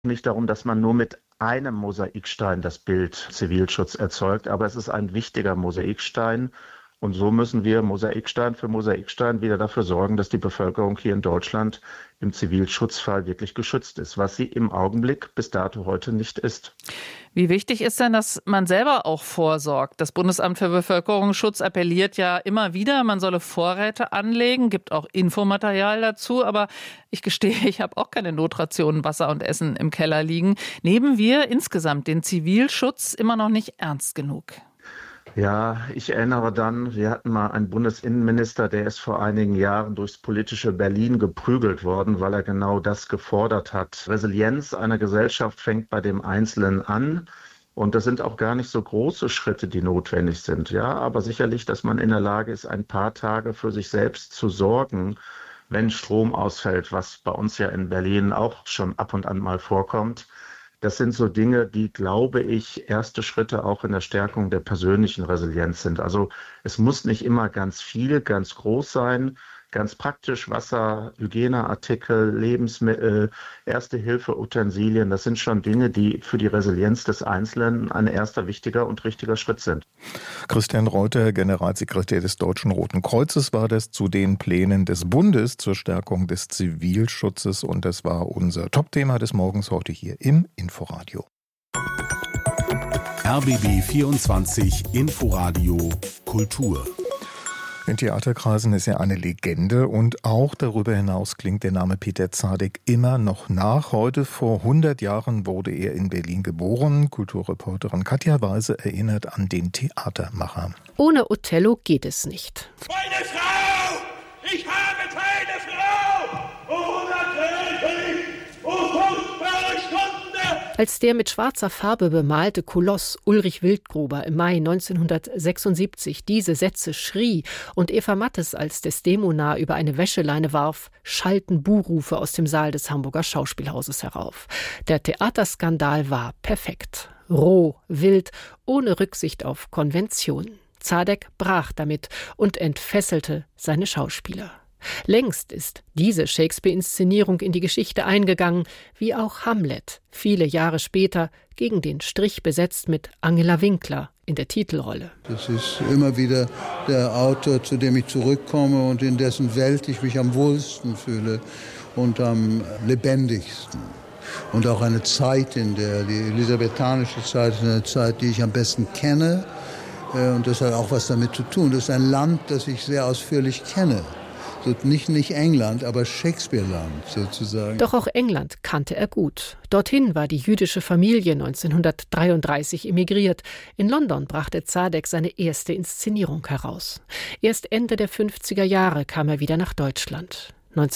nicht darum, dass man nur mit einem Mosaikstein das Bild Zivilschutz erzeugt, aber es ist ein wichtiger Mosaikstein. Und so müssen wir Mosaikstein für Mosaikstein wieder dafür sorgen, dass die Bevölkerung hier in Deutschland im Zivilschutzfall wirklich geschützt ist, was sie im Augenblick bis dato heute nicht ist. Wie wichtig ist denn, dass man selber auch vorsorgt? Das Bundesamt für Bevölkerungsschutz appelliert ja immer wieder, man solle Vorräte anlegen, gibt auch Infomaterial dazu. Aber ich gestehe, ich habe auch keine Notrationen Wasser und Essen im Keller liegen. Nehmen wir insgesamt den Zivilschutz immer noch nicht ernst genug? Ja, ich erinnere dann, wir hatten mal einen Bundesinnenminister, der ist vor einigen Jahren durchs politische Berlin geprügelt worden, weil er genau das gefordert hat. Resilienz einer Gesellschaft fängt bei dem Einzelnen an. Und das sind auch gar nicht so große Schritte, die notwendig sind. Ja, aber sicherlich, dass man in der Lage ist, ein paar Tage für sich selbst zu sorgen, wenn Strom ausfällt, was bei uns ja in Berlin auch schon ab und an mal vorkommt. Das sind so Dinge, die, glaube ich, erste Schritte auch in der Stärkung der persönlichen Resilienz sind. Also es muss nicht immer ganz viel, ganz groß sein. Ganz praktisch Wasser, Hygieneartikel, Lebensmittel, Erste-Hilfe-Utensilien. Das sind schon Dinge, die für die Resilienz des Einzelnen ein erster wichtiger und richtiger Schritt sind. Christian Reuter, Generalsekretär des Deutschen Roten Kreuzes, war das zu den Plänen des Bundes zur Stärkung des Zivilschutzes. Und das war unser Top-Thema des Morgens heute hier im Inforadio. RBB 24 Inforadio Kultur. In Theaterkreisen ist er eine Legende und auch darüber hinaus klingt der Name Peter Zadek immer noch nach. Heute vor 100 Jahren wurde er in Berlin geboren. Kulturreporterin Katja Weise erinnert an den Theatermacher. Ohne Othello geht es nicht. Meine Frau! Ich habe keine Frau! Oh, natürlich! Oh, furchtbare Stunde! Als der mit schwarzer Farbe bemalte Koloss Ulrich Wildgruber im Mai 1976 diese Sätze schrie und Eva Mattes als Desdemona über eine Wäscheleine warf, schallten Buhrufe aus dem Saal des Hamburger Schauspielhauses herauf. Der Theaterskandal war perfekt. Roh, wild, ohne Rücksicht auf Konvention. Zadek brach damit und entfesselte seine Schauspieler. Längst ist diese Shakespeare-Inszenierung in die Geschichte eingegangen, wie auch Hamlet, viele Jahre später gegen den Strich besetzt mit Angela Winkler in der Titelrolle. Das ist immer wieder der Autor, zu dem ich zurückkomme und in dessen Welt ich mich am wohlsten fühle und am lebendigsten. Und auch eine Zeit, in der die elisabethanische Zeit ist eine Zeit, die ich am besten kenne. Und das hat auch was damit zu tun. Das ist ein Land, das ich sehr ausführlich kenne. Nicht England, aber Shakespeare-Land sozusagen. Doch auch England kannte er gut. Dorthin war die jüdische Familie 1933 emigriert. In London brachte Zadek seine erste Inszenierung heraus. Erst Ende der 50er Jahre kam er wieder nach Deutschland.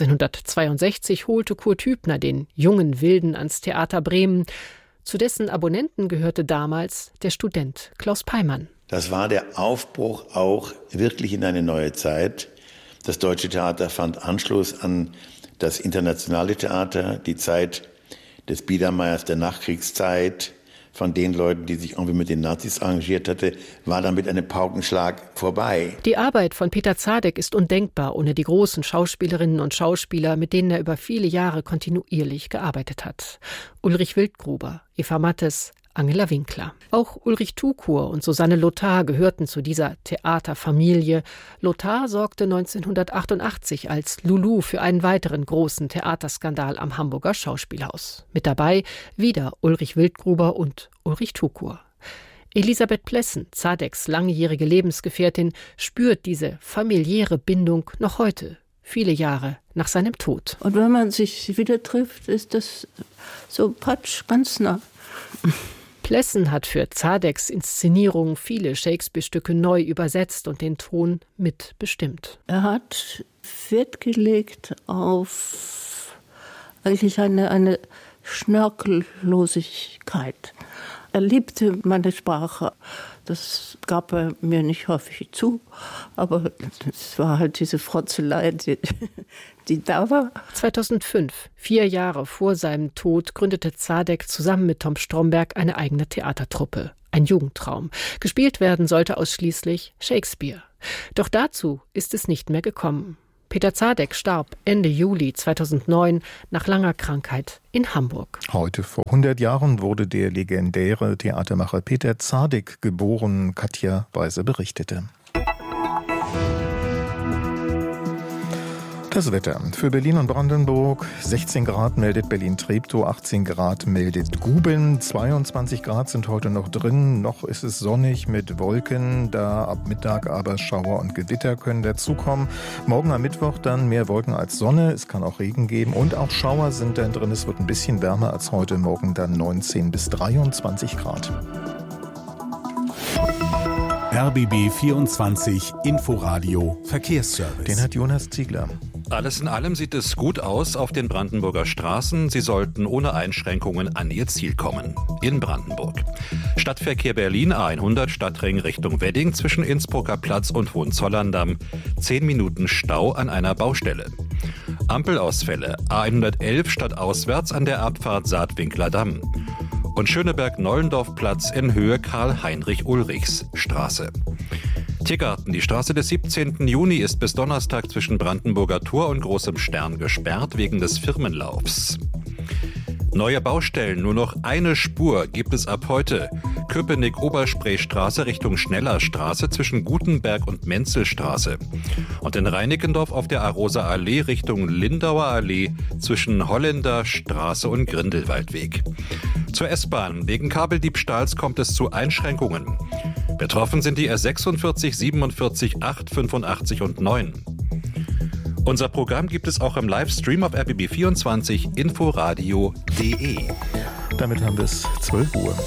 1962 holte Kurt Hübner den jungen Wilden ans Theater Bremen. Zu dessen Abonnenten gehörte damals der Student Klaus Peimann. Das war der Aufbruch auch wirklich in eine neue Zeit. Das Deutsche Theater fand Anschluss an das internationale Theater, die Zeit des Biedermeiers der Nachkriegszeit, von den Leuten, die sich irgendwie mit den Nazis arrangiert hatte, war damit ein Paukenschlag vorbei. Die Arbeit von Peter Zadek ist undenkbar ohne die großen Schauspielerinnen und Schauspieler, mit denen er über viele Jahre kontinuierlich gearbeitet hat. Ulrich Wildgruber, Eva Mattes, Angela Winkler. Auch Ulrich Tukur und Susanne Lothar gehörten zu dieser Theaterfamilie. Lothar sorgte 1988 als Lulu für einen weiteren großen Theaterskandal am Hamburger Schauspielhaus. Mit dabei wieder Ulrich Wildgruber und Ulrich Tukur. Elisabeth Plessen, Zadeks langjährige Lebensgefährtin, spürt diese familiäre Bindung noch heute, viele Jahre nach seinem Tod. Und wenn man sich wieder trifft, ist das so patsch, ganz nah. Plessen hat für Zadeks Inszenierung viele Shakespeare-Stücke neu übersetzt und den Ton mitbestimmt. Er hat Wert gelegt auf eigentlich eine Schnörkellosigkeit. Er liebte meine Sprache. Das gab er mir nicht häufig zu, aber es war halt diese Frotzelei, die da war. 2005, 4 Jahre vor seinem Tod, gründete Zadek zusammen mit Tom Stromberg eine eigene Theatertruppe. Ein Jugendtraum. Gespielt werden sollte ausschließlich Shakespeare. Doch dazu ist es nicht mehr gekommen. Peter Zadek starb Ende Juli 2009 nach langer Krankheit in Hamburg. Heute vor 100 Jahren wurde der legendäre Theatermacher Peter Zadek geboren, Katja Weise berichtete. Das Wetter. Für Berlin und Brandenburg 16 Grad meldet Berlin-Treptow, 18 Grad meldet Guben, 22 Grad sind heute noch drin, noch ist es sonnig mit Wolken, da ab Mittag aber Schauer und Gewitter können dazukommen. Morgen am Mittwoch dann mehr Wolken als Sonne, es kann auch Regen geben und auch Schauer sind dann drin, es wird ein bisschen wärmer als heute, morgen dann 19 bis 23 Grad. RBB 24 Inforadio Verkehrsservice. Den hat Jonas Ziegler. Alles in allem sieht es gut aus auf den Brandenburger Straßen. Sie sollten ohne Einschränkungen an ihr Ziel kommen. In Brandenburg. Stadtverkehr Berlin A100 Stadtring Richtung Wedding zwischen Innsbrucker Platz und Hohenzollern-Damm. 10 Minuten Stau an einer Baustelle. Ampelausfälle A111 stadtauswärts an der Abfahrt Saatwinkler Damm. Und Schöneberg-Nollendorf-Platz in Höhe Karl-Heinrich-Ulrichs-Straße. Tiergarten, die Straße des 17. Juni ist bis Donnerstag zwischen Brandenburger Tor und Großem Stern gesperrt wegen des Firmenlaufs. Neue Baustellen, nur noch eine Spur gibt es ab heute. Köpenick-Oberspreestraße Richtung Schnellerstraße zwischen Gutenberg und Menzelstraße. Und in Reinickendorf auf der Arosa Allee Richtung Lindauer Allee zwischen Holländerstraße und Grindelwaldweg. Zur S-Bahn. Wegen Kabeldiebstahls kommt es zu Einschränkungen. Betroffen sind die R46, 47, 8, 85 und 9. Unser Programm gibt es auch im Livestream auf RBB24 inforadio.de. Damit haben wir es 12 Uhr.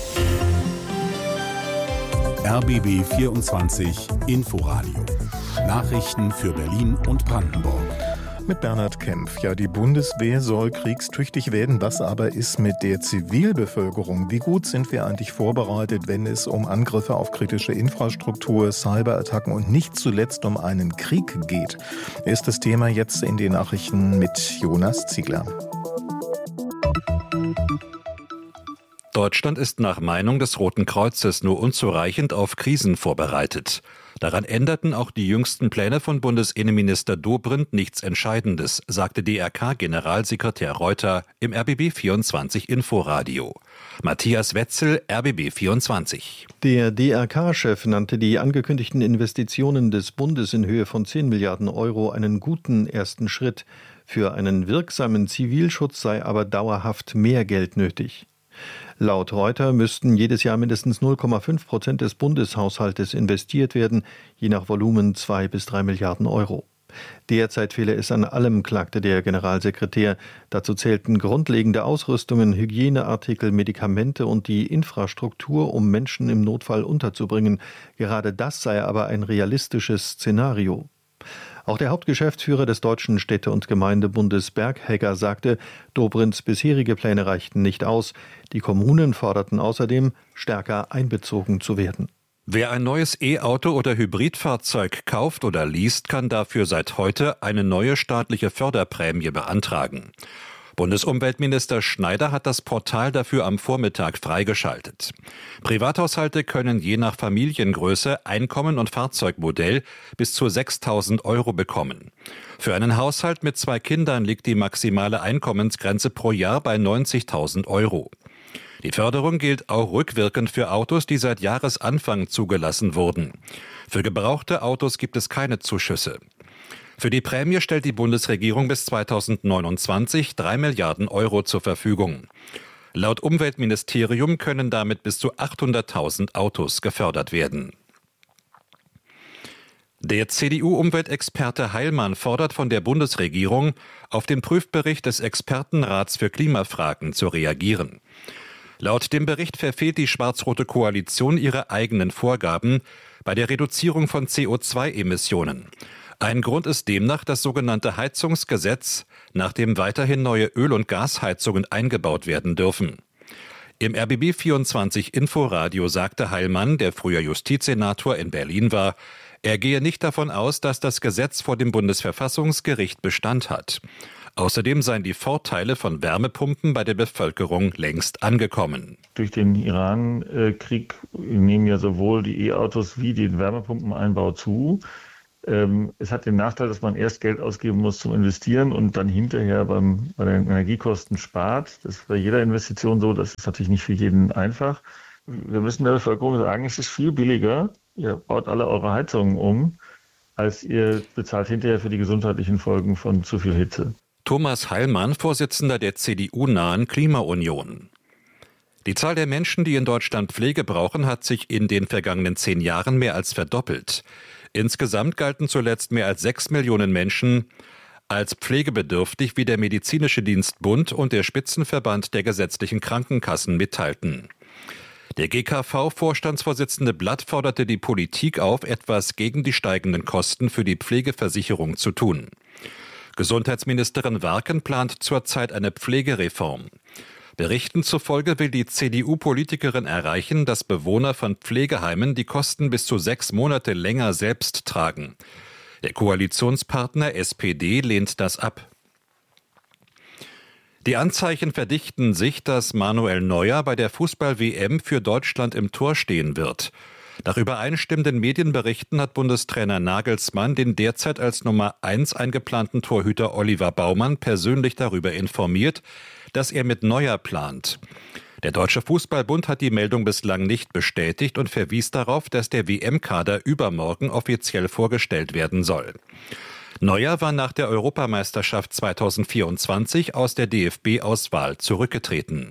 RBB 24 Inforadio. Nachrichten für Berlin und Brandenburg. Mit Bernhard Kempf. Ja, die Bundeswehr soll kriegstüchtig werden. Was aber ist mit der Zivilbevölkerung? Wie gut sind wir eigentlich vorbereitet, wenn es um Angriffe auf kritische Infrastruktur, Cyberattacken und nicht zuletzt um einen Krieg geht? Ist das Thema jetzt in den Nachrichten mit Jonas Ziegler. Deutschland ist nach Meinung des Roten Kreuzes nur unzureichend auf Krisen vorbereitet. Daran änderten auch die jüngsten Pläne von Bundesinnenminister Dobrindt nichts Entscheidendes, sagte DRK-Generalsekretär Reuter im RBB24 Inforadio. Matthias Wetzel, RBB24. Der DRK-Chef nannte die angekündigten Investitionen des Bundes in Höhe von 10 Milliarden Euro einen guten ersten Schritt. Für einen wirksamen Zivilschutz sei aber dauerhaft mehr Geld nötig. Laut Reuter müssten jedes Jahr mindestens 0,5% des Bundeshaushaltes investiert werden, je nach Volumen 2 bis 3 Milliarden Euro. Derzeit fehle es an allem, klagte der Generalsekretär. Dazu zählten grundlegende Ausrüstungen, Hygieneartikel, Medikamente und die Infrastruktur, um Menschen im Notfall unterzubringen. Gerade das sei aber ein realistisches Szenario. Auch der Hauptgeschäftsführer des Deutschen Städte- und Gemeindebundes Berghegger sagte, Dobrindts bisherige Pläne reichten nicht aus. Die Kommunen forderten außerdem, stärker einbezogen zu werden. Wer ein neues E-Auto oder Hybridfahrzeug kauft oder least, kann dafür seit heute eine neue staatliche Förderprämie beantragen. Bundesumweltminister Schneider hat das Portal dafür am Vormittag freigeschaltet. Privathaushalte können je nach Familiengröße, Einkommen und Fahrzeugmodell bis zu 6.000 Euro bekommen. Für einen Haushalt mit 2 Kindern liegt die maximale Einkommensgrenze pro Jahr bei 90.000 Euro. Die Förderung gilt auch rückwirkend für Autos, die seit Jahresanfang zugelassen wurden. Für gebrauchte Autos gibt es keine Zuschüsse. Für die Prämie stellt die Bundesregierung bis 2029 3 Milliarden Euro zur Verfügung. Laut Umweltministerium können damit bis zu 800.000 Autos gefördert werden. Der CDU-Umweltexperte Heilmann fordert von der Bundesregierung, auf den Prüfbericht des Expertenrats für Klimafragen zu reagieren. Laut dem Bericht verfehlt die schwarz-rote Koalition ihre eigenen Vorgaben bei der Reduzierung von CO2-Emissionen. Ein Grund ist demnach das sogenannte Heizungsgesetz, nach dem weiterhin neue Öl- und Gasheizungen eingebaut werden dürfen. Im RBB24 Inforadio sagte Heilmann, der früher Justizsenator in Berlin war, er gehe nicht davon aus, dass das Gesetz vor dem Bundesverfassungsgericht Bestand hat. Außerdem seien die Vorteile von Wärmepumpen bei der Bevölkerung längst angekommen. Durch den Iran-Krieg nehmen ja sowohl die E-Autos wie den Wärmepumpeneinbau zu. Es hat den Nachteil, dass man erst Geld ausgeben muss zum Investieren und dann hinterher bei den Energiekosten spart. Das ist bei jeder Investition so, das ist natürlich nicht für jeden einfach. Wir müssen der Bevölkerung sagen, es ist viel billiger, ihr baut alle eure Heizungen um, als ihr bezahlt hinterher für die gesundheitlichen Folgen von zu viel Hitze. Thomas Heilmann, Vorsitzender der CDU-nahen Klimaunion. Die Zahl der Menschen, die in Deutschland Pflege brauchen, hat sich in den vergangenen 10 Jahren mehr als verdoppelt. Insgesamt galten zuletzt mehr als 6 Millionen Menschen als pflegebedürftig, wie der Medizinische Dienstbund und der Spitzenverband der gesetzlichen Krankenkassen mitteilten. Der GKV-Vorstandsvorsitzende Blatt forderte die Politik auf, etwas gegen die steigenden Kosten für die Pflegeversicherung zu tun. Gesundheitsministerin Warken plant zurzeit eine Pflegereform. Berichten zufolge will die CDU-Politikerin erreichen, dass Bewohner von Pflegeheimen die Kosten bis zu 6 Monate länger selbst tragen. Der Koalitionspartner SPD lehnt das ab. Die Anzeichen verdichten sich, dass Manuel Neuer bei der Fußball-WM für Deutschland im Tor stehen wird. Nach übereinstimmenden Medienberichten hat Bundestrainer Nagelsmann den derzeit als Nummer 1 eingeplanten Torhüter Oliver Baumann persönlich darüber informiert, dass er mit Neuer plant. Der Deutsche Fußballbund hat die Meldung bislang nicht bestätigt und verwies darauf, dass der WM-Kader übermorgen offiziell vorgestellt werden soll. Neuer war nach der Europameisterschaft 2024 aus der DFB-Auswahl zurückgetreten.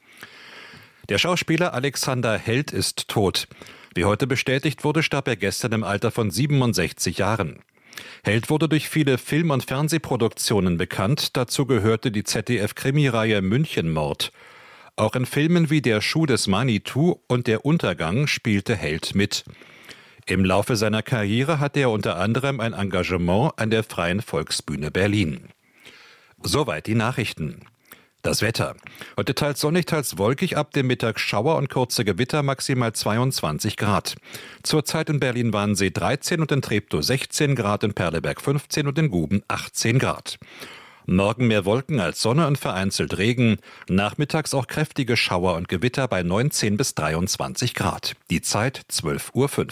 Der Schauspieler Alexander Held ist tot. Wie heute bestätigt wurde, starb er gestern im Alter von 67 Jahren. Held wurde durch viele Film- und Fernsehproduktionen bekannt. Dazu gehörte die ZDF-Krimireihe Münchenmord. Auch in Filmen wie Der Schuh des Manitou und Der Untergang spielte Held mit. Im Laufe seiner Karriere hatte er unter anderem ein Engagement an der Freien Volksbühne Berlin. Soweit die Nachrichten. Das Wetter. Heute teils sonnig, teils wolkig, ab dem Mittag Schauer und kurze Gewitter, maximal 22 Grad. Zurzeit in Berlin-Wannsee 13 und in Treptow 16 Grad, in Perleberg 15 und in Guben 18 Grad. Morgen mehr Wolken als Sonne und vereinzelt Regen. Nachmittags auch kräftige Schauer und Gewitter bei 19 bis 23 Grad. Die Zeit 12:05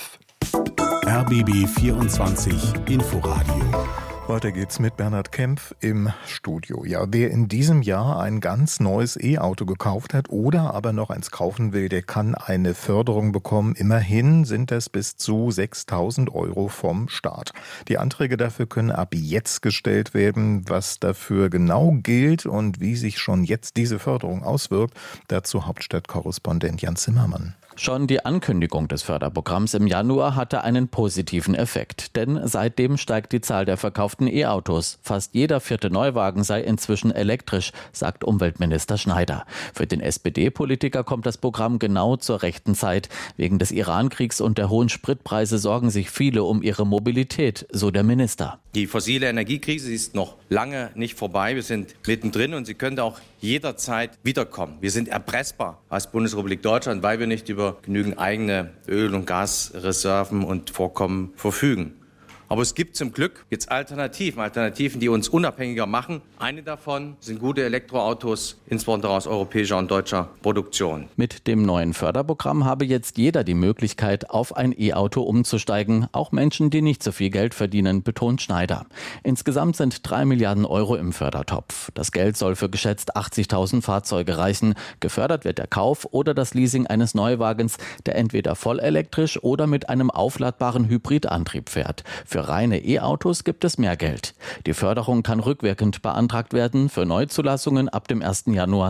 Uhr. RBB 24 Inforadio. Weiter geht's mit Bernhard Kempf im Studio. Ja, wer in diesem Jahr ein ganz neues E-Auto gekauft hat oder aber noch eins kaufen will, der kann eine Förderung bekommen. Immerhin sind das bis zu 6.000 € vom Staat. Die Anträge dafür können ab jetzt gestellt werden. Was dafür genau gilt und wie sich schon jetzt diese Förderung auswirkt, dazu Hauptstadtkorrespondent Jan Zimmermann. Schon die Ankündigung des Förderprogramms im Januar hatte einen positiven Effekt, denn seitdem steigt die Zahl der verkauften E-Autos. Fast jeder 4. Neuwagen sei inzwischen elektrisch, sagt Umweltminister Schneider. Für den SPD-Politiker kommt das Programm genau zur rechten Zeit. Wegen des Iran-Kriegs und der hohen Spritpreise sorgen sich viele um ihre Mobilität, so der Minister. Die fossile Energiekrise ist noch lange nicht vorbei. Wir sind mittendrin und sie könnte auch jederzeit wiederkommen. Wir sind erpressbar als Bundesrepublik Deutschland, weil wir nicht über genügend eigene Öl- und Gasreserven und Vorkommen verfügen. Aber es gibt zum Glück jetzt Alternativen, die uns unabhängiger machen. Eine davon sind gute Elektroautos, insbesondere aus europäischer und deutscher Produktion. Mit dem neuen Förderprogramm habe jetzt jeder die Möglichkeit, auf ein E-Auto umzusteigen. Auch Menschen, die nicht so viel Geld verdienen, betont Schneider. Insgesamt sind 3 Milliarden € im Fördertopf. Das Geld soll für geschätzt 80.000 Fahrzeuge reichen. Gefördert wird der Kauf oder das Leasing eines Neuwagens, der entweder vollelektrisch oder mit einem aufladbaren Hybridantrieb fährt. Für reine E-Autos gibt es mehr Geld. Die Förderung kann rückwirkend beantragt werden für Neuzulassungen ab dem 1. Januar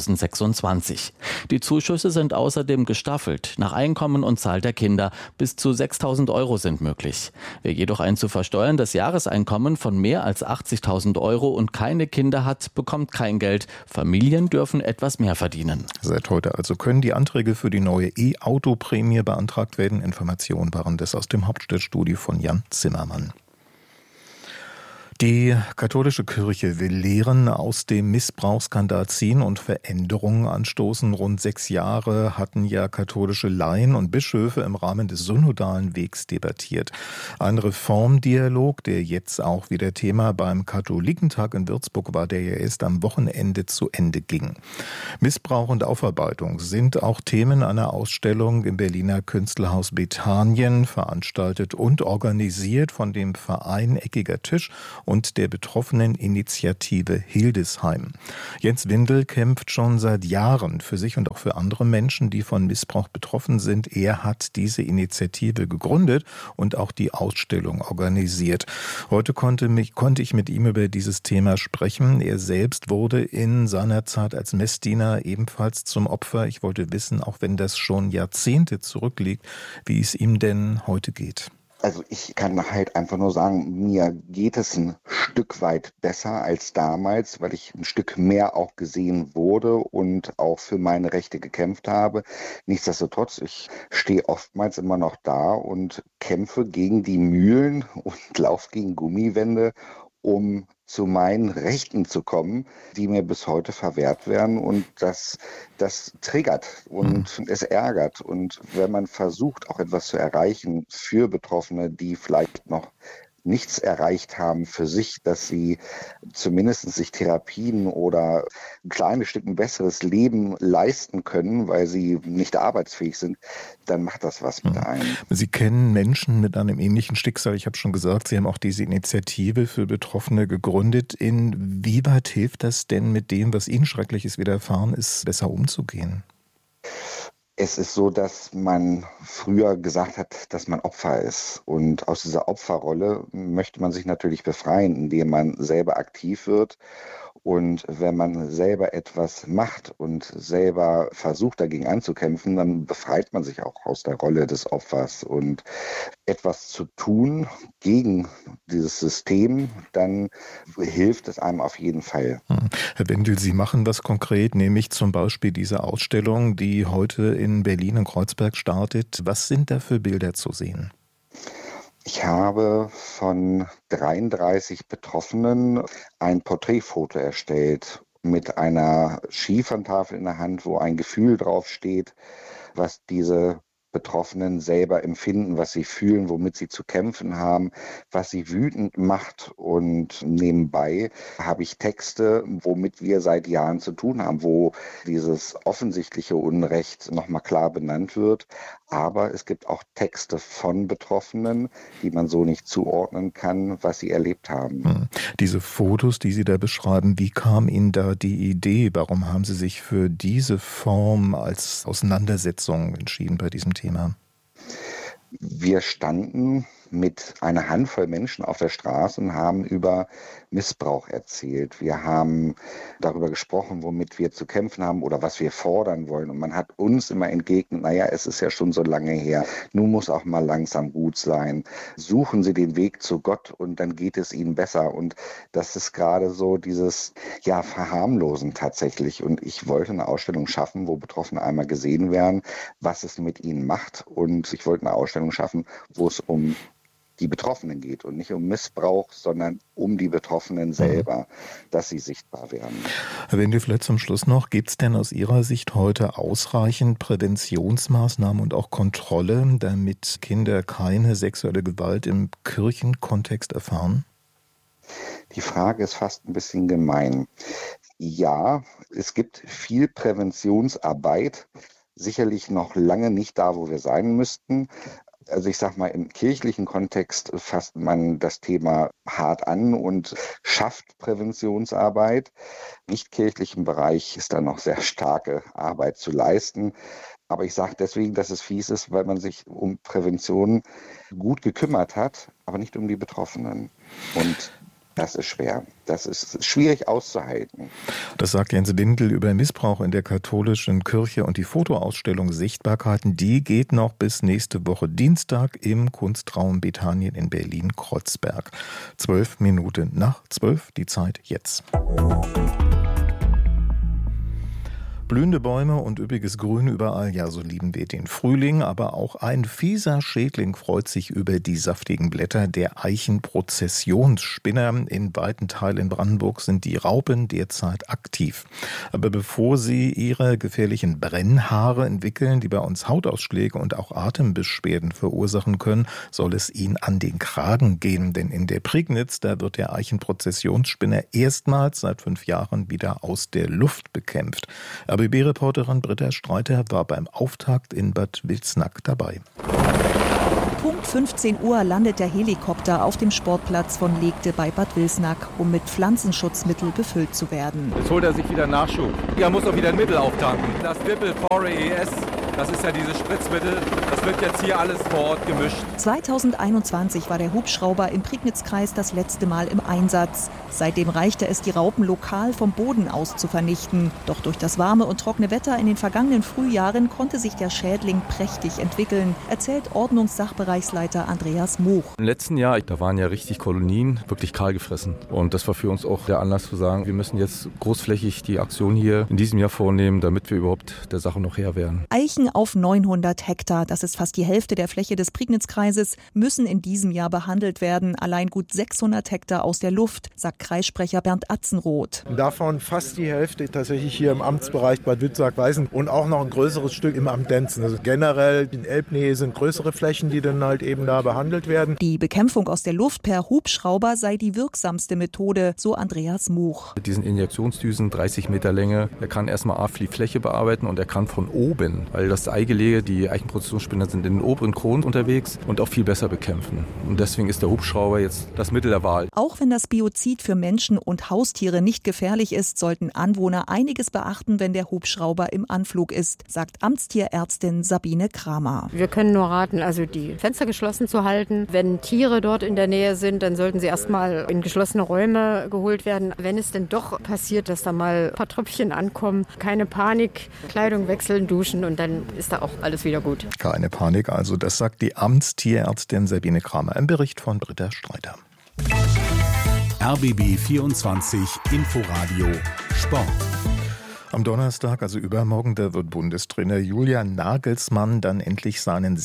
2026. Die Zuschüsse sind außerdem gestaffelt nach Einkommen und Zahl der Kinder. Bis zu 6.000 € sind möglich. Wer jedoch ein zu versteuerndes Jahreseinkommen von mehr als 80.000 € und keine Kinder hat, bekommt kein Geld. Familien dürfen etwas mehr verdienen. Seit heute also können die Anträge für die neue E-Auto-Prämie beantragt werden. Informationen waren das aus dem Hauptstadtstudio von Jan Zimmermann. Die katholische Kirche will Lehren aus dem Missbrauchsskandal ziehen und Veränderungen anstoßen. Rund 6 Jahre hatten ja katholische Laien und Bischöfe im Rahmen des synodalen Wegs debattiert. Ein Reformdialog, der jetzt auch wieder Thema beim Katholikentag in Würzburg war, der ja erst am Wochenende zu Ende ging. Missbrauch und Aufarbeitung sind auch Themen einer Ausstellung im Berliner Künstlerhaus Bethanien, veranstaltet und organisiert von dem Verein Eckiger Tisch und der betroffenen Initiative Hildesheim. Jens Windel kämpft schon seit Jahren für sich und auch für andere Menschen, die von Missbrauch betroffen sind. Er hat diese Initiative gegründet und auch die Ausstellung organisiert. Heute konnte ich mit ihm über dieses Thema sprechen. Er selbst wurde in seiner Zeit als Messdiener ebenfalls zum Opfer. Ich wollte wissen, auch wenn das schon Jahrzehnte zurückliegt, wie es ihm denn heute geht. Also ich kann halt einfach nur sagen, mir geht es ein Stück weit besser als damals, weil ich ein Stück mehr auch gesehen wurde und auch für meine Rechte gekämpft habe. Nichtsdestotrotz, ich stehe oftmals immer noch da und kämpfe gegen die Mühlen und laufe gegen Gummiwände, um zu meinen Rechten zu kommen, die mir bis heute verwehrt werden, und das triggert und es ärgert. Und wenn man versucht, auch etwas zu erreichen für Betroffene, die vielleicht noch nichts erreicht haben für sich, dass sie zumindest sich Therapien oder ein kleines Stück ein besseres Leben leisten können, weil sie nicht arbeitsfähig sind, dann macht das was mit einem. Sie kennen Menschen mit einem ähnlichen Schicksal. Ich habe schon gesagt, Sie haben auch diese Initiative für Betroffene gegründet. Inwieweit hilft das denn, mit dem, was Ihnen Schreckliches widerfahren ist, besser umzugehen? Es ist so, dass man früher gesagt hat, dass man Opfer ist. Und aus dieser Opferrolle möchte man sich natürlich befreien, indem man selber aktiv wird. Und wenn man selber etwas macht und selber versucht, dagegen anzukämpfen, dann befreit man sich auch aus der Rolle des Opfers. Und etwas zu tun gegen dieses System, dann hilft es einem auf jeden Fall. Herr Wendel, Sie machen was konkret, nämlich zum Beispiel diese Ausstellung, die heute in Berlin in Kreuzberg startet. Was sind da für Bilder zu sehen? Ich habe von 33 Betroffenen ein Porträtfoto erstellt mit einer Schiefertafel in der Hand, wo ein Gefühl draufsteht, was diese Betroffenen selber empfinden, was sie fühlen, womit sie zu kämpfen haben, was sie wütend macht. Und nebenbei habe ich Texte, womit wir seit Jahren zu tun haben, wo dieses offensichtliche Unrecht nochmal klar benannt wird. Aber es gibt auch Texte von Betroffenen, die man so nicht zuordnen kann, was sie erlebt haben. Diese Fotos, die Sie da beschreiben, wie kam Ihnen da die Idee? Warum haben Sie sich für diese Form als Auseinandersetzung entschieden bei diesem Thema? Wir standen mit einer Handvoll Menschen auf der Straße und haben über Missbrauch erzählt. Wir haben darüber gesprochen, womit wir zu kämpfen haben oder was wir fordern wollen. Und man hat uns immer entgegnet, naja, es ist ja schon so lange her. Nun muss auch mal langsam gut sein. Suchen Sie den Weg zu Gott und dann geht es Ihnen besser. Und das ist gerade so dieses, Verharmlosen tatsächlich. Und ich wollte eine Ausstellung schaffen, wo Betroffene einmal gesehen werden, was es mit ihnen macht. Und ich wollte eine Ausstellung schaffen, wo es um die Betroffenen geht und nicht um Missbrauch, sondern um die Betroffenen selber, dass sie sichtbar werden. Herr Wendel, vielleicht zum Schluss noch, gibt es denn aus Ihrer Sicht heute ausreichend Präventionsmaßnahmen und auch Kontrolle, damit Kinder keine sexuelle Gewalt im Kirchenkontext erfahren? Die Frage ist fast ein bisschen gemein. Ja, es gibt viel Präventionsarbeit, sicherlich noch lange nicht da, wo wir sein müssten. Also ich sag mal, im kirchlichen Kontext fasst man das Thema hart an und schafft Präventionsarbeit. Im nicht-kirchlichen Bereich ist da noch sehr starke Arbeit zu leisten. Aber ich sage deswegen, dass es fies ist, weil man sich um Prävention gut gekümmert hat, aber nicht um die Betroffenen. Und das ist schwer. Das ist schwierig auszuhalten. Das sagt Jens Windel über Missbrauch in der katholischen Kirche, und die Fotoausstellung Sichtbarkeiten, die geht noch bis nächste Woche Dienstag im Kunstraum Bethanien in Berlin-Kreuzberg. 12:12, die Zeit jetzt. Blühende Bäume und üppiges Grün überall, ja, so lieben wir den Frühling. Aber auch ein fieser Schädling freut sich über die saftigen Blätter. Der Eichenprozessionsspinner. In weiten Teilen Brandenburg sind die Raupen derzeit aktiv. Aber bevor sie ihre gefährlichen Brennhaare entwickeln, die bei uns Hautausschläge und auch Atembeschwerden verursachen können, soll es ihnen an den Kragen gehen. Denn in der Prignitz, da wird der Eichenprozessionsspinner erstmals seit 5 Jahren wieder aus der Luft bekämpft. RBB-Reporterin Britta Streiter war beim Auftakt in Bad Wilsnack dabei. Punkt 15 Uhr landet der Helikopter auf dem Sportplatz von Legte bei Bad Wilsnack, um mit Pflanzenschutzmittel befüllt zu werden. Jetzt holt er sich wieder Nachschub. Er muss auch wieder ein Mittel auftanken. Das Dippel ES, das ist ja dieses Spritzmittel, das wird jetzt hier alles vor Ort gemischt. 2021 war der Hubschrauber im Prignitz-Kreis das letzte Mal im Einsatz. Seitdem reichte es, die Raupen lokal vom Boden aus zu vernichten. Doch durch das warme und trockene Wetter in den vergangenen Frühjahren konnte sich der Schädling prächtig entwickeln, erzählt Ordnungssachbereichsleiter Andreas Moch. Im letzten Jahr, da waren ja richtig Kolonien, wirklich kahl gefressen. Und das war für uns auch der Anlass zu sagen, wir müssen jetzt großflächig die Aktion hier in diesem Jahr vornehmen, damit wir überhaupt der Sache noch Herr werden. Eichen auf 900 Hektar, das ist fast die Hälfte der Fläche des Prignitz-Kreises, müssen in diesem Jahr behandelt werden. Allein gut 600 Hektar aus der Luft, sagt Kreissprecher Bernd Atzenroth. Davon fast die Hälfte tatsächlich hier im Amtsbereich Bad Wilsnack-Weißen und auch noch ein größeres Stück im Amt Denzen. Also generell in Elbnähe sind größere Flächen, die dann halt eben da behandelt werden. Die Bekämpfung aus der Luft per Hubschrauber sei die wirksamste Methode, so Andreas Much. Mit diesen Injektionsdüsen, 30 Meter Länge, er kann erstmal die Fläche bearbeiten und er kann von oben, weil das Eigelege, die Eichenprozessionsspinner sind in den oberen Kronen unterwegs und auch viel besser bekämpfen. Und deswegen ist der Hubschrauber jetzt das Mittel der Wahl. Auch wenn das Biozid für Menschen und Haustiere nicht gefährlich ist, sollten Anwohner einiges beachten, wenn der Hubschrauber im Anflug ist, sagt Amtstierärztin Sabine Kramer. Wir können nur raten, also die Fenster geschlossen zu halten. Wenn Tiere dort in der Nähe sind, dann sollten sie erstmal in geschlossene Räume geholt werden. Wenn es denn doch passiert, dass da mal ein paar Tröpfchen ankommen, keine Panik, Kleidung wechseln, duschen und dann ist da auch alles wieder gut. Keine Panik, also das sagt die Amtstierärztin Sabine Kramer im Bericht von Britta Streiter. RBB 24 Inforadio Sport. Am Donnerstag, also übermorgen, da wird Bundestrainer Julian Nagelsmann dann endlich seinen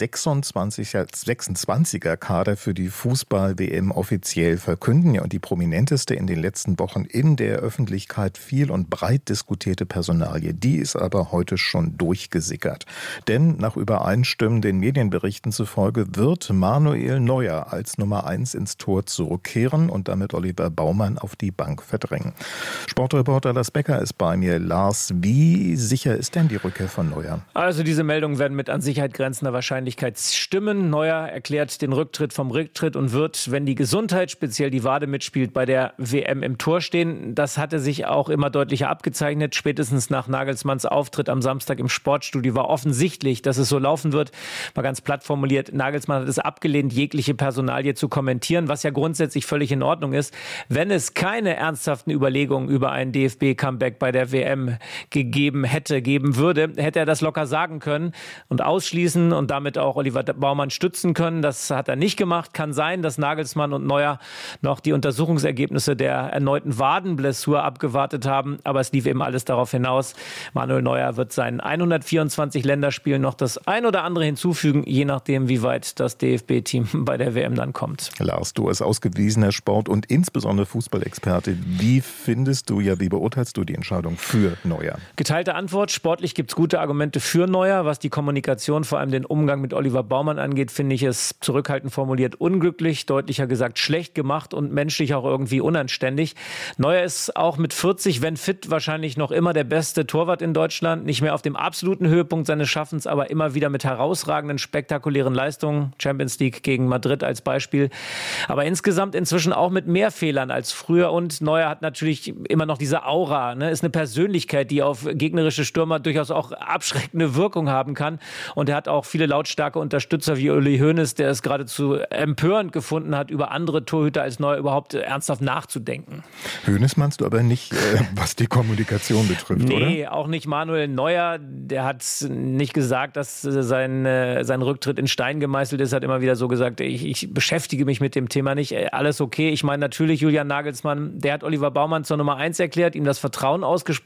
26er Kader für die Fußball-WM offiziell verkünden. Ja, und die prominenteste in den letzten Wochen in der Öffentlichkeit viel und breit diskutierte Personalie, die ist aber heute schon durchgesickert. Denn nach übereinstimmenden Medienberichten zufolge wird Manuel Neuer als Nummer 1 ins Tor zurückkehren und damit Oliver Baumann auf die Bank verdrängen. Sportreporter Lars Becker ist bei mir. Lars, wie sicher ist denn die Rückkehr von Neuer? Also diese Meldungen werden mit an Sicherheit grenzender Wahrscheinlichkeit stimmen. Neuer erklärt den Rücktritt vom Rücktritt und wird, wenn die Gesundheit, speziell die Wade mitspielt, bei der WM im Tor stehen. Das hatte sich auch immer deutlicher abgezeichnet. Spätestens nach Nagelsmanns Auftritt am Samstag im Sportstudio war offensichtlich, dass es so laufen wird. Mal ganz platt formuliert, Nagelsmann hat es abgelehnt, jegliche Personalie zu kommentieren, was ja grundsätzlich völlig in Ordnung ist. Wenn es keine ernsthaften Überlegungen über ein DFB-Comeback bei der WM geben würde, hätte er das locker sagen können und ausschließen und damit auch Oliver Baumann stützen können. Das hat er nicht gemacht. Kann sein, dass Nagelsmann und Neuer noch die Untersuchungsergebnisse der erneuten Wadenblessur abgewartet haben, aber es lief eben alles darauf hinaus. Manuel Neuer wird seinen 124 Länderspielen noch das ein oder andere hinzufügen, je nachdem, wie weit das DFB-Team bei der WM dann kommt. Lars, du als ausgewiesener Sport- und insbesondere Fußballexperte, wie beurteilst du die Entscheidung für Neuer? Geteilte Antwort. Sportlich gibt es gute Argumente für Neuer. Was die Kommunikation, vor allem den Umgang mit Oliver Baumann angeht, finde ich es zurückhaltend formuliert unglücklich, deutlicher gesagt schlecht gemacht und menschlich auch irgendwie unanständig. Neuer ist auch mit 40, wenn fit, wahrscheinlich noch immer der beste Torwart in Deutschland. Nicht mehr auf dem absoluten Höhepunkt seines Schaffens, aber immer wieder mit herausragenden, spektakulären Leistungen. Champions League gegen Madrid als Beispiel. Aber insgesamt inzwischen auch mit mehr Fehlern als früher. Und Neuer hat natürlich immer noch diese Aura, ist eine Persönlichkeit, die auf gegnerische Stürmer durchaus auch abschreckende Wirkung haben kann. Und er hat auch viele lautstarke Unterstützer wie Uli Hoeneß, der es geradezu empörend gefunden hat, über andere Torhüter als Neuer überhaupt ernsthaft nachzudenken. Hoeneß meinst du aber nicht, was die Kommunikation betrifft, oder? Nee, auch nicht Manuel Neuer. Der hat nicht gesagt, dass sein Rücktritt in Stein gemeißelt ist. Hat immer wieder so gesagt, ich beschäftige mich mit dem Thema nicht. Alles okay. Ich meine natürlich Julian Nagelsmann, der hat Oliver Baumann zur Nummer 1 erklärt, ihm das Vertrauen ausgesprochen, dass er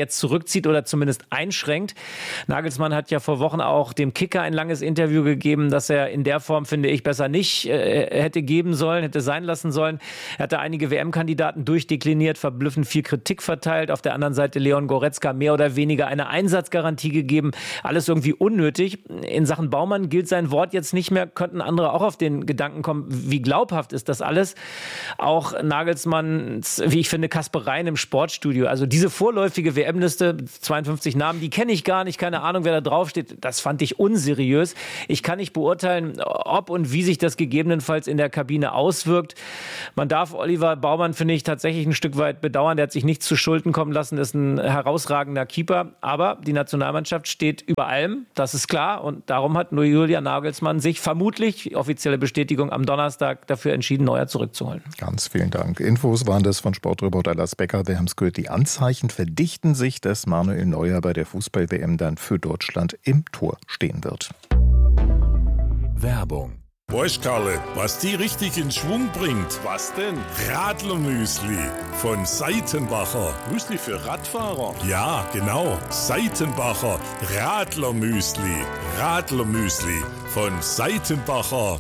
jetzt zurückzieht oder zumindest einschränkt. Nagelsmann hat ja vor Wochen auch dem Kicker ein langes Interview gegeben, das er in der Form, finde ich, besser nicht hätte geben sollen, hätte sein lassen sollen. Er hatte einige WM-Kandidaten durchdekliniert, verblüffend viel Kritik verteilt. Auf der anderen Seite Leon Goretzka mehr oder weniger eine Einsatzgarantie gegeben. Alles irgendwie unnötig. In Sachen Baumann gilt sein Wort jetzt nicht mehr. Könnten andere auch auf den Gedanken kommen, wie glaubhaft ist das alles? Auch Nagelsmanns, wie ich finde, Kaspereien im Sportstudio. Also diese vorläufige WM-Liste, 52 Namen, die kenne ich gar nicht. Keine Ahnung, wer da draufsteht. Das fand ich unseriös. Ich kann nicht beurteilen, ob und wie sich das gegebenenfalls in der Kabine auswirkt. Man darf Oliver Baumann, finde ich, tatsächlich ein Stück weit bedauern. Der hat sich nichts zu Schulden kommen lassen, ist ein herausragender Keeper. Aber die Nationalmannschaft steht über allem, das ist klar. Und darum hat nur Julian Nagelsmann sich vermutlich, offizielle Bestätigung am Donnerstag, dafür entschieden, Neuer zurückzuholen. Ganz vielen Dank. Infos waren das von Sportreporter Lars Becker. Wir haben es gehört, die Anzeichen verdichten sich, dass Manuel Neuer bei der Fußball-WM dann für Deutschland im Tor stehen wird. Werbung. Weißt Karle, was die richtig in Schwung bringt? Was denn? Radlermüsli von Seitenbacher. Müsli für Radfahrer? Ja, genau. Seitenbacher Radlermüsli. Radlermüsli von Seitenbacher.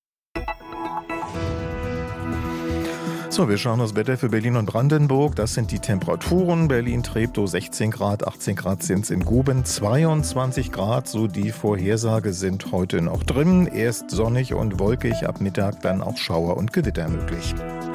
So, wir schauen das Wetter für Berlin und Brandenburg. Das sind die Temperaturen. Berlin Treptow 16 Grad, 18 Grad sind es in Guben, 22 Grad, so die Vorhersage sind heute noch drin. Erst sonnig und wolkig, ab Mittag dann auch Schauer und Gewitter möglich.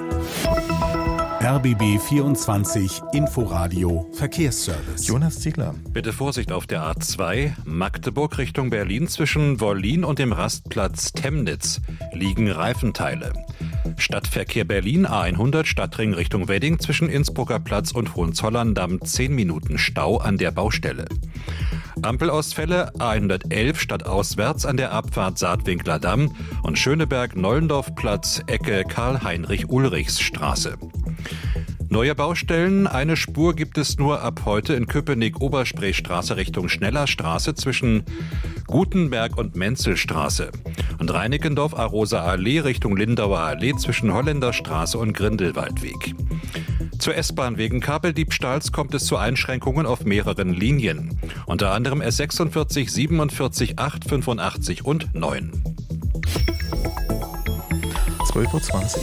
RBB 24 Inforadio Verkehrsservice. Jonas Ziegler. Bitte Vorsicht auf der A2 Magdeburg Richtung Berlin. Zwischen Wollin und dem Rastplatz Temnitz liegen Reifenteile. Stadtverkehr Berlin A100 Stadtring Richtung Wedding zwischen Innsbrucker Platz und Hohenzollern-Damm 10 Minuten Stau an der Baustelle. Ampelausfälle A111 stadtauswärts an der Abfahrt Saatwinkler Damm und Schöneberg-Nollendorf-Platz Ecke Karl-Heinrich-Ulrichs-Straße. Neue Baustellen, eine Spur gibt es nur ab heute in Köpenick-Oberspreestraße Richtung Schnellerstraße zwischen Gutenberg und Menzelstraße und Reinickendorf-Arosa Allee Richtung Lindauer Allee zwischen Holländerstraße und Grindelwaldweg. Zur S-Bahn wegen Kabeldiebstahls kommt es zu Einschränkungen auf mehreren Linien, unter anderem S46, 47, 8, 85 und 9. 12.20 Uhr.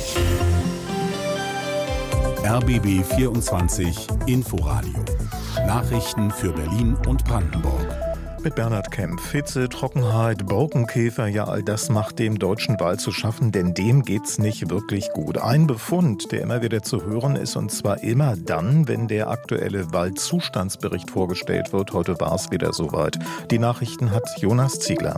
RBB 24 Inforadio. Nachrichten für Berlin und Brandenburg. Mit Bernhard Kempf. Hitze, Trockenheit, Borkenkäfer, ja, all das macht dem deutschen Wald zu schaffen, denn dem geht's nicht wirklich gut. Ein Befund, der immer wieder zu hören ist, und zwar immer dann, wenn der aktuelle Waldzustandsbericht vorgestellt wird. Heute war es wieder soweit. Die Nachrichten hat Jonas Ziegler.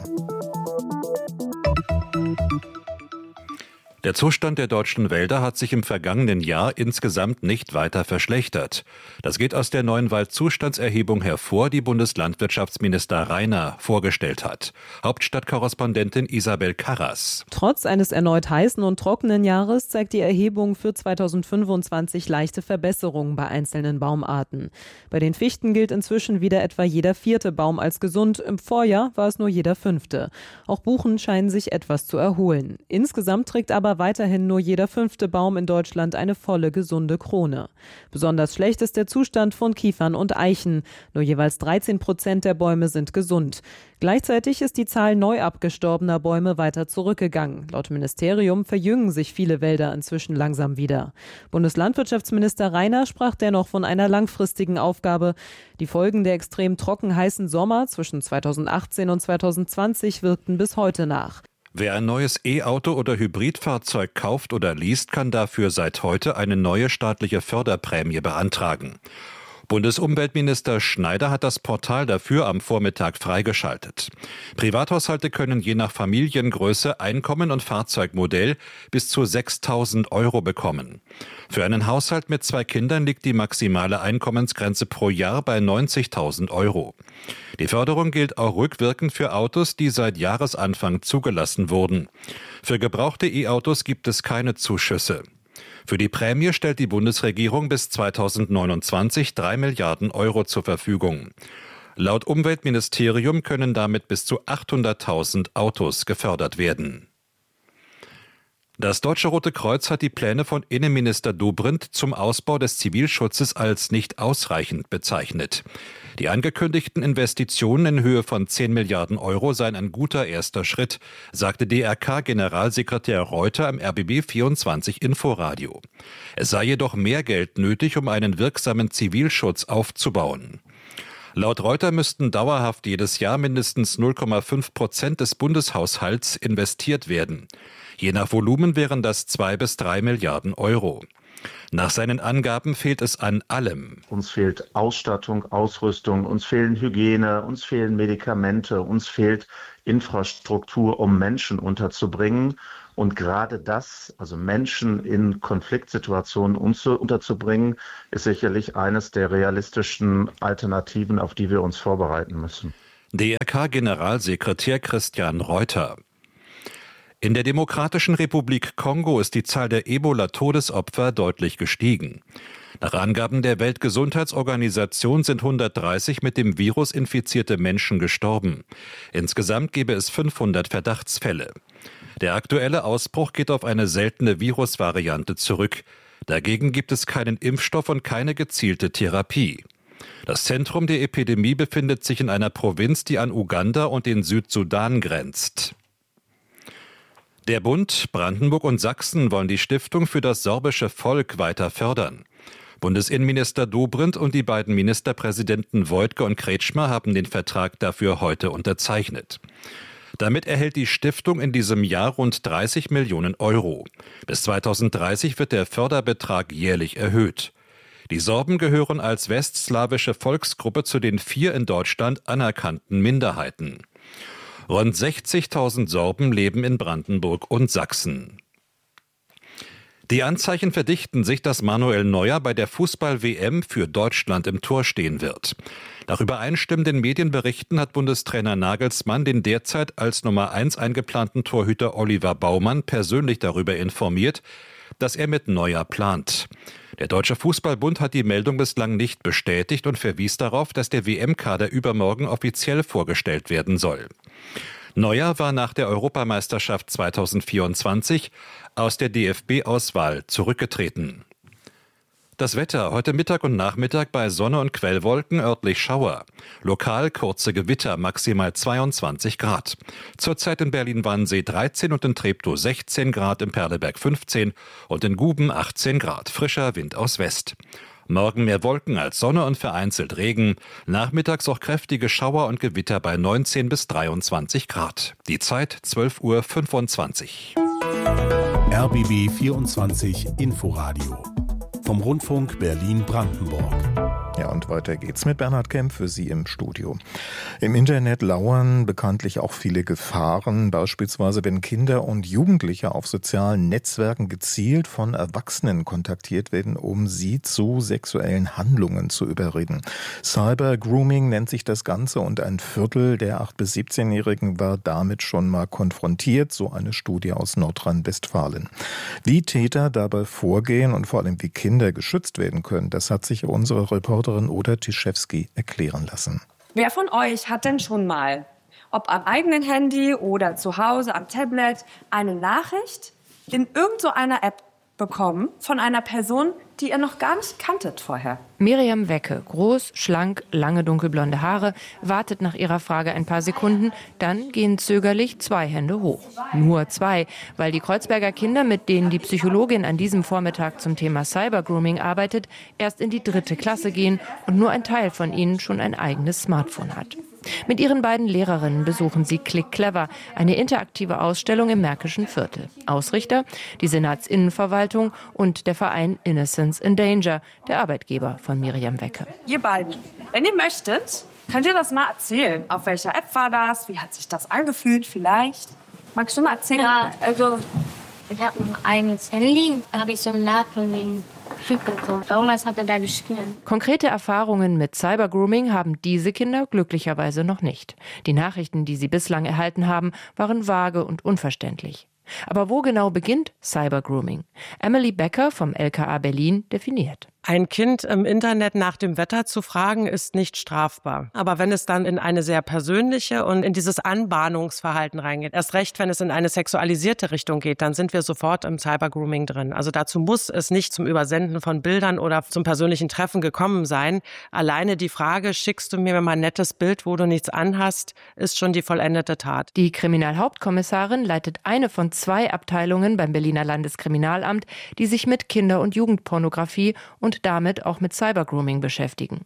Der Zustand der deutschen Wälder hat sich im vergangenen Jahr insgesamt nicht weiter verschlechtert. Das geht aus der neuen Waldzustandserhebung hervor, die Bundeslandwirtschaftsminister Rainer vorgestellt hat. Hauptstadtkorrespondentin Isabel Karras. Trotz eines erneut heißen und trockenen Jahres zeigt die Erhebung für 2025 leichte Verbesserungen bei einzelnen Baumarten. Bei den Fichten gilt inzwischen wieder etwa jeder 4. Baum als gesund. Im Vorjahr war es nur jeder 5. Auch Buchen scheinen sich etwas zu erholen. Insgesamt trägt aber weiterhin nur jeder 5. Baum in Deutschland eine volle, gesunde Krone. Besonders schlecht ist der Zustand von Kiefern und Eichen. Nur jeweils 13% der Bäume sind gesund. Gleichzeitig ist die Zahl neu abgestorbener Bäume weiter zurückgegangen. Laut Ministerium verjüngen sich viele Wälder inzwischen langsam wieder. Bundeslandwirtschaftsminister Rainer sprach dennoch von einer langfristigen Aufgabe. Die Folgen der extrem trocken heißen Sommer zwischen 2018 und 2020 wirkten bis heute nach. Wer ein neues E-Auto oder Hybridfahrzeug kauft oder least, kann dafür seit heute eine neue staatliche Förderprämie beantragen. Bundesumweltminister Schneider hat das Portal dafür am Vormittag freigeschaltet. Privathaushalte können je nach Familiengröße, Einkommen und Fahrzeugmodell bis zu 6.000 € bekommen. Für einen Haushalt mit 2 Kindern liegt die maximale Einkommensgrenze pro Jahr bei 90.000 €. Die Förderung gilt auch rückwirkend für Autos, die seit Jahresanfang zugelassen wurden. Für gebrauchte E-Autos gibt es keine Zuschüsse. Für die Prämie stellt die Bundesregierung bis 2029 3 Milliarden € zur Verfügung. Laut Umweltministerium können damit bis zu 800.000 Autos gefördert werden. Das Deutsche Rote Kreuz hat die Pläne von Innenminister Dobrindt zum Ausbau des Zivilschutzes als nicht ausreichend bezeichnet. Die angekündigten Investitionen in Höhe von 10 Milliarden Euro seien ein guter erster Schritt, sagte DRK-Generalsekretär Reuter im RBB24 Inforadio. Es sei jedoch mehr Geld nötig, um einen wirksamen Zivilschutz aufzubauen. Laut Reuter müssten dauerhaft jedes Jahr mindestens 0,5% des Bundeshaushalts investiert werden. Je nach Volumen wären das 2 bis 3 Milliarden Euro. Nach seinen Angaben fehlt es an allem. Uns fehlt Ausstattung, Ausrüstung, uns fehlen Hygiene, uns fehlen Medikamente, uns fehlt Infrastruktur, um Menschen unterzubringen. Und gerade das, also Menschen in Konfliktsituationen unterzubringen, ist sicherlich eines der realistischen Alternativen, auf die wir uns vorbereiten müssen. DRK-Generalsekretär Christian Reuter. In der Demokratischen Republik Kongo ist die Zahl der Ebola-Todesopfer deutlich gestiegen. Nach Angaben der Weltgesundheitsorganisation sind 130 mit dem Virus infizierte Menschen gestorben. Insgesamt gebe es 500 Verdachtsfälle. Der aktuelle Ausbruch geht auf eine seltene Virusvariante zurück. Dagegen gibt es keinen Impfstoff und keine gezielte Therapie. Das Zentrum der Epidemie befindet sich in einer Provinz, die an Uganda und den Südsudan grenzt. Der Bund, Brandenburg und Sachsen wollen die Stiftung für das sorbische Volk weiter fördern. Bundesinnenminister Dobrindt und die beiden Ministerpräsidenten Woidke und Kretschmer haben den Vertrag dafür heute unterzeichnet. Damit erhält die Stiftung in diesem Jahr rund 30 Millionen Euro. Bis 2030 wird der Förderbetrag jährlich erhöht. Die Sorben gehören als westslawische Volksgruppe zu den 4 in Deutschland anerkannten Minderheiten. Rund 60.000 Sorben leben in Brandenburg und Sachsen. Die Anzeichen verdichten sich, dass Manuel Neuer bei der Fußball-WM für Deutschland im Tor stehen wird. Nach übereinstimmenden Medienberichten hat Bundestrainer Nagelsmann den derzeit als Nummer 1 eingeplanten Torhüter Oliver Baumann persönlich darüber informiert, dass er mit Neuer plant. Der Deutsche Fußballbund hat die Meldung bislang nicht bestätigt und verwies darauf, dass der WM-Kader übermorgen offiziell vorgestellt werden soll. Neuer war nach der Europameisterschaft 2024 aus der DFB-Auswahl zurückgetreten. Das Wetter heute Mittag und Nachmittag bei Sonne und Quellwolken, örtlich Schauer. Lokal kurze Gewitter, maximal 22 Grad. Zurzeit in Berlin-Wannsee 13 und in Treptow 16 Grad, in Perleberg 15 und in Guben 18 Grad. Frischer Wind aus West. Morgen mehr Wolken als Sonne und vereinzelt Regen. Nachmittags auch kräftige Schauer und Gewitter bei 19 bis 23 Grad. Die Zeit 12:25 Uhr. RBB 24 Inforadio. Vom Rundfunk Berlin-Brandenburg. Ja, und weiter geht's mit Bernhard Kemp für Sie im Studio. Im Internet lauern bekanntlich auch viele Gefahren, beispielsweise wenn Kinder und Jugendliche auf sozialen Netzwerken gezielt von Erwachsenen kontaktiert werden, um sie zu sexuellen Handlungen zu überreden. Cyber-Grooming nennt sich das Ganze und ein Viertel der 8- bis 17-Jährigen war damit schon mal konfrontiert, so eine Studie aus Nordrhein-Westfalen. Wie Täter dabei vorgehen und vor allem wie Kinder geschützt werden können, das hat sich unsere Reporterin Oda Tischewski erklären lassen. Wer von euch hat denn schon mal, ob am eigenen Handy oder zu Hause am Tablet, eine Nachricht in irgendeiner App bekommen von einer Person, die ihr noch gar nicht kanntet vorher? Miriam Wecke, groß, schlank, lange dunkelblonde Haare, wartet nach ihrer Frage ein paar Sekunden, dann gehen zögerlich 2 Hände hoch. Nur 2, weil die Kreuzberger Kinder, mit denen die Psychologin an diesem Vormittag zum Thema Cybergrooming arbeitet, erst in die 3. Klasse gehen und nur ein Teil von ihnen schon ein eigenes Smartphone hat. Mit ihren beiden Lehrerinnen besuchen sie Click Clever, eine interaktive Ausstellung im Märkischen Viertel. Ausrichter die Senatsinnenverwaltung und der Verein Innocence in Danger, der Arbeitgeber von Miriam Wecke. Ihr beiden, wenn ihr möchtet, könnt ihr das mal erzählen. Auf welcher App war das? Wie hat sich das angefühlt vielleicht? Magst du mal erzählen? Ja, also ich habe ein eigenes Handy, da habe ich so einen Laden bekommen. Irgendwas hat er da gespielt. Konkrete Erfahrungen mit Cybergrooming haben diese Kinder glücklicherweise noch nicht. Die Nachrichten, die sie bislang erhalten haben, waren vage und unverständlich. Aber wo genau beginnt Cybergrooming? Emily Becker vom LKA Berlin definiert. Ein Kind im Internet nach dem Wetter zu fragen, ist nicht strafbar. Aber wenn es dann in eine sehr persönliche und in dieses Anbahnungsverhalten reingeht, erst recht, wenn es in eine sexualisierte Richtung geht, dann sind wir sofort im Cybergrooming drin. Also dazu muss es nicht zum Übersenden von Bildern oder zum persönlichen Treffen gekommen sein. Alleine die Frage, schickst du mir mal ein nettes Bild, wo du nichts anhast, ist schon die vollendete Tat. Die Kriminalhauptkommissarin leitet eine von 2 Abteilungen beim Berliner Landeskriminalamt, die sich mit Kinder- und Jugendpornografie und damit auch mit Cybergrooming beschäftigen.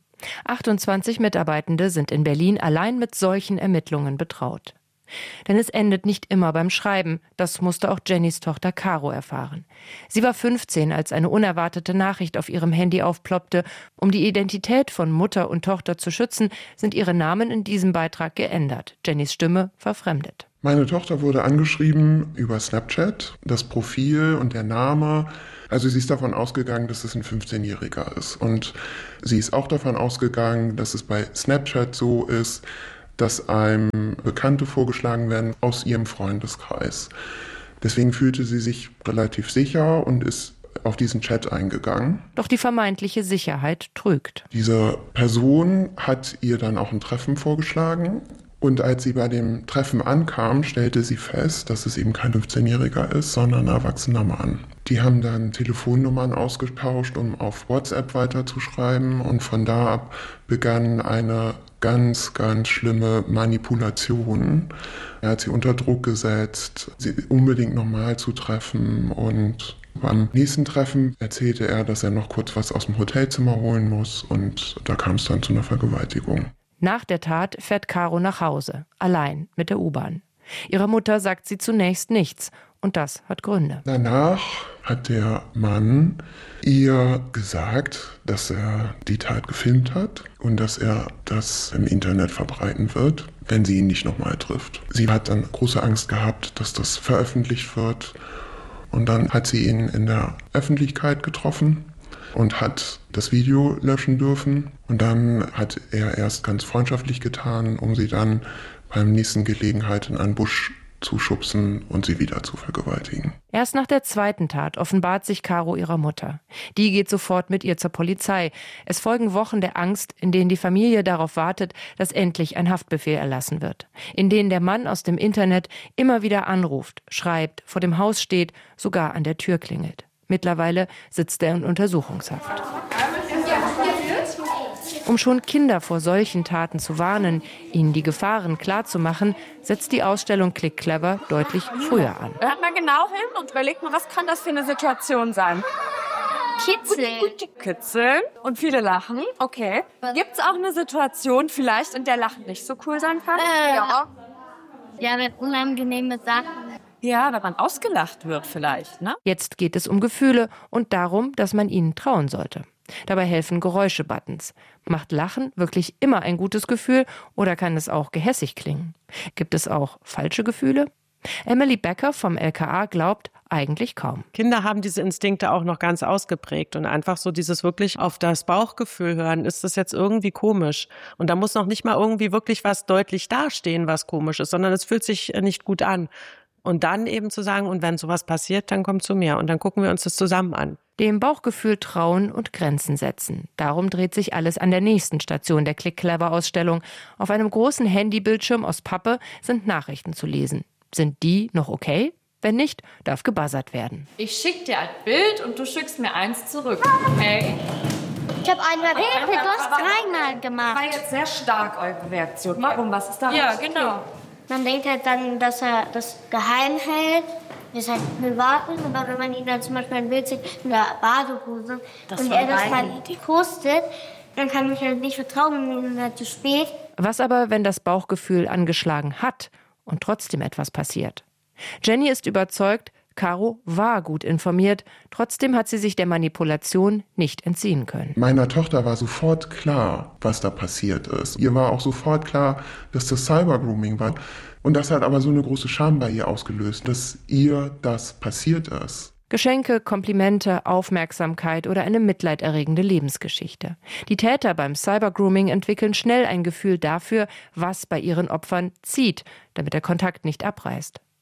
28 Mitarbeitende sind in Berlin allein mit solchen Ermittlungen betraut. Denn es endet nicht immer beim Schreiben. Das musste auch Jennys Tochter Caro erfahren. Sie war 15, als eine unerwartete Nachricht auf ihrem Handy aufploppte. Um die Identität von Mutter und Tochter zu schützen, sind ihre Namen in diesem Beitrag geändert. Jennys Stimme verfremdet. Meine Tochter wurde angeschrieben über Snapchat, das Profil und der Name. Also sie ist davon ausgegangen, dass es ein 15-Jähriger ist. Und sie ist auch davon ausgegangen, dass es bei Snapchat so ist, dass einem Bekannte vorgeschlagen werden aus ihrem Freundeskreis. Deswegen fühlte sie sich relativ sicher und ist auf diesen Chat eingegangen. Doch die vermeintliche Sicherheit trügt. Diese Person hat ihr dann auch ein Treffen vorgeschlagen. Und als sie bei dem Treffen ankam, stellte sie fest, dass es eben kein 15-Jähriger ist, sondern ein erwachsener Mann. Die haben dann Telefonnummern ausgetauscht, um auf WhatsApp weiterzuschreiben. Und von da ab begann eine ganz, ganz schlimme Manipulation. Er hat sie unter Druck gesetzt, sie unbedingt nochmal zu treffen. Und beim nächsten Treffen erzählte er, dass er noch kurz was aus dem Hotelzimmer holen muss. Und da kam es dann zu einer Vergewaltigung. Nach der Tat fährt Caro nach Hause, allein mit der U-Bahn. Ihrer Mutter sagt sie zunächst nichts. Und das hat Gründe. Danach hat der Mann ihr gesagt, dass er die Tat gefilmt hat und dass er das im Internet verbreiten wird, wenn sie ihn nicht nochmal trifft. Sie hat dann große Angst gehabt, dass das veröffentlicht wird. Und dann hat sie ihn in der Öffentlichkeit getroffen und hat das Video löschen dürfen. Und dann hat er erst ganz freundschaftlich getan, um sie dann beim nächsten Gelegenheit in einen Busch zu schubsen und sie wieder zu vergewaltigen. Erst nach der zweiten Tat offenbart sich Caro ihrer Mutter. Die geht sofort mit ihr zur Polizei. Es folgen Wochen der Angst, in denen die Familie darauf wartet, dass endlich ein Haftbefehl erlassen wird. In denen der Mann aus dem Internet immer wieder anruft, schreibt, vor dem Haus steht, sogar an der Tür klingelt. Mittlerweile sitzt er in Untersuchungshaft. Um schon Kinder vor solchen Taten zu warnen, ihnen die Gefahren klarzumachen, setzt die Ausstellung Click Clever deutlich früher an. Hört mal genau hin und überlegt mal, was kann das für eine Situation sein? Kitzeln. Kitzeln und viele lachen, okay. Gibt es auch eine Situation vielleicht, in der Lachen nicht so cool sein kann? Ja, mit unangenehmen Sachen. Ja, wenn man ausgelacht wird vielleicht, ne? Jetzt geht es um Gefühle und darum, dass man ihnen trauen sollte. Dabei helfen Geräusche-Buttons. Macht Lachen wirklich immer ein gutes Gefühl oder kann es auch gehässig klingen? Gibt es auch falsche Gefühle? Emily Becker vom LKA glaubt, eigentlich kaum. Kinder haben diese Instinkte auch noch ganz ausgeprägt und einfach so dieses wirklich auf das Bauchgefühl hören, ist das jetzt irgendwie komisch? Und da muss noch nicht mal irgendwie wirklich was deutlich dastehen, was komisch ist, sondern es fühlt sich nicht gut an. Und dann eben zu sagen, und wenn sowas passiert, dann komm zu mir und dann gucken wir uns das zusammen an. Dem Bauchgefühl trauen und Grenzen setzen. Darum dreht sich alles an der nächsten Station der Click-Clever-Ausstellung. Auf einem großen Handybildschirm aus Pappe sind Nachrichten zu lesen. Sind die noch okay? Wenn nicht, darf gebuzzert werden. Ich schicke dir ein Bild und du schickst mir eins zurück. Okay? Ich habe einmal du hast dreimal gemacht. Das war jetzt sehr stark, eure Reaktion. Warum? Was ist da? Ja, genau. Man denkt halt dann, dass er das geheim hält. Wir warten, aber wenn man ihn dann zum Beispiel ein Bild sieht in der Badehose und er das dann postet, dann kann man halt nicht vertrauen, wenn man halt zu spät. Was aber, wenn das Bauchgefühl angeschlagen hat und trotzdem etwas passiert? Jenny ist überzeugt, Caro war gut informiert, trotzdem hat sie sich der Manipulation nicht entziehen können. Meiner Tochter war sofort klar, was da passiert ist. Ihr war auch sofort klar, dass das Cybergrooming war. Und das hat aber so eine große Scham bei ihr ausgelöst, dass ihr das passiert ist. Geschenke, Komplimente, Aufmerksamkeit oder eine mitleiderregende Lebensgeschichte. Die Täter beim Cybergrooming entwickeln schnell ein Gefühl dafür, was bei ihren Opfern zieht, damit der Kontakt nicht abreißt.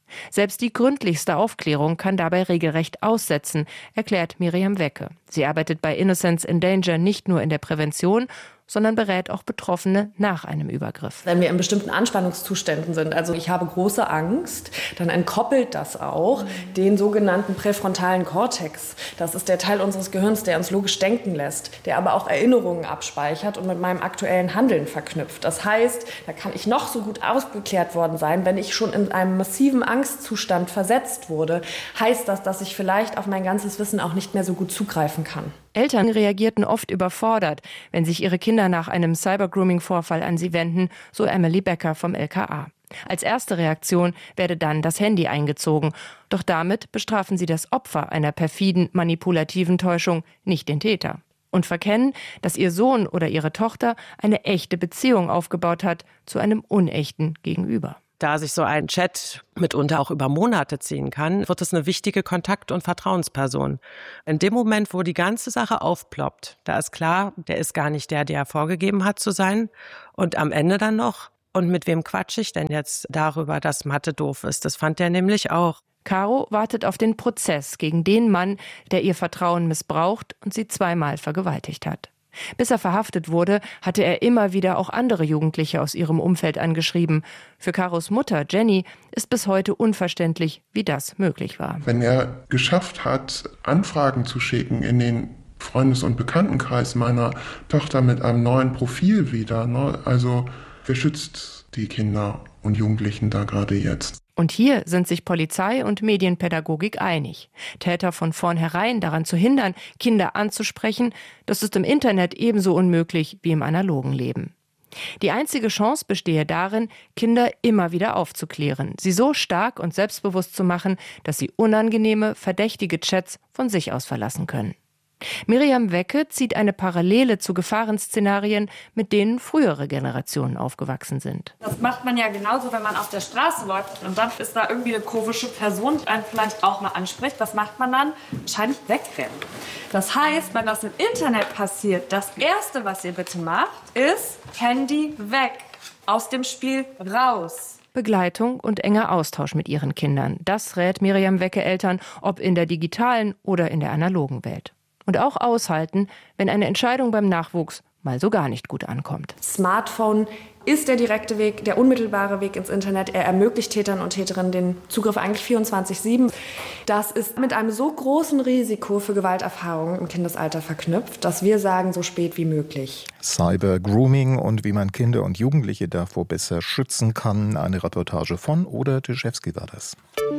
Selbst die gründlichste Aufklärung kann dabei regelrecht aussetzen, erklärt Miriam Wecke. Sie arbeitet bei Innocence in Danger nicht nur in der Prävention, sondern berät auch Betroffene nach einem Übergriff. Wenn wir in bestimmten Anspannungszuständen sind, also ich habe große Angst, dann entkoppelt das auch den sogenannten präfrontalen Kortex. Das ist der Teil unseres Gehirns, der uns logisch denken lässt, der aber auch Erinnerungen abspeichert und mit meinem aktuellen Handeln verknüpft. Das heißt, da kann ich noch so gut aufgeklärt worden sein, wenn ich schon in einem massiven Angstzustand versetzt wurde, heißt das, dass ich vielleicht auf mein ganzes Wissen auch nicht mehr so gut zugreifen kann. Eltern reagierten oft überfordert, wenn sich ihre Kinder nach einem Cybergrooming-Vorfall an sie wenden, so Emily Becker vom LKA. Als erste Reaktion werde dann das Handy eingezogen. Doch damit bestrafen sie das Opfer einer perfiden, manipulativen Täuschung, nicht den Täter. Und verkennen, dass ihr Sohn oder ihre Tochter eine echte Beziehung aufgebaut hat zu einem unechten Gegenüber. Da sich so ein Chat mitunter auch über Monate ziehen kann, wird es eine wichtige Kontakt- und Vertrauensperson. In dem Moment, wo die ganze Sache aufploppt, da ist klar, der ist gar nicht der vorgegeben hat zu sein. Und am Ende dann noch, und mit wem quatsche ich denn jetzt darüber, dass Mathe doof ist? Das fand er nämlich auch. Caro wartet auf den Prozess gegen den Mann, der ihr Vertrauen missbraucht und sie 2-mal vergewaltigt hat. Bis er verhaftet wurde, hatte er immer wieder auch andere Jugendliche aus ihrem Umfeld angeschrieben. Für Caros Mutter, Jenny, ist bis heute unverständlich, wie das möglich war. Wenn er geschafft hat, Anfragen zu schicken in den Freundes- und Bekanntenkreis meiner Tochter mit einem neuen Profil wieder, ne? Also wer schützt die Kinder und Jugendlichen da gerade jetzt? Und hier sind sich Polizei und Medienpädagogik einig. Täter von vornherein daran zu hindern, Kinder anzusprechen, das ist im Internet ebenso unmöglich wie im analogen Leben. Die einzige Chance bestehe darin, Kinder immer wieder aufzuklären, sie so stark und selbstbewusst zu machen, dass sie unangenehme, verdächtige Chats von sich aus verlassen können. Miriam Wecke zieht eine Parallele zu Gefahrenszenarien, mit denen frühere Generationen aufgewachsen sind. Das macht man ja genauso, wenn man auf der Straße läuft und dann ist da irgendwie eine komische Person, die einen vielleicht auch mal anspricht. Was macht man dann? Wahrscheinlich wegrennen. Das heißt, wenn das im Internet passiert, das Erste, was ihr bitte macht, ist Handy weg, aus dem Spiel raus. Begleitung und enger Austausch mit ihren Kindern. Das rät Miriam Wecke Eltern, ob in der digitalen oder in der analogen Welt. Und auch aushalten, wenn eine Entscheidung beim Nachwuchs mal so gar nicht gut ankommt. Smartphone ist der direkte Weg, der unmittelbare Weg ins Internet. Er ermöglicht Tätern und Täterinnen den Zugriff eigentlich 24/7. Das ist mit einem so großen Risiko für Gewalterfahrungen im Kindesalter verknüpft, dass wir sagen, so spät wie möglich. Cyber-Grooming und wie man Kinder und Jugendliche davor besser schützen kann. Eine Reportage von Oda Dyszewski war das.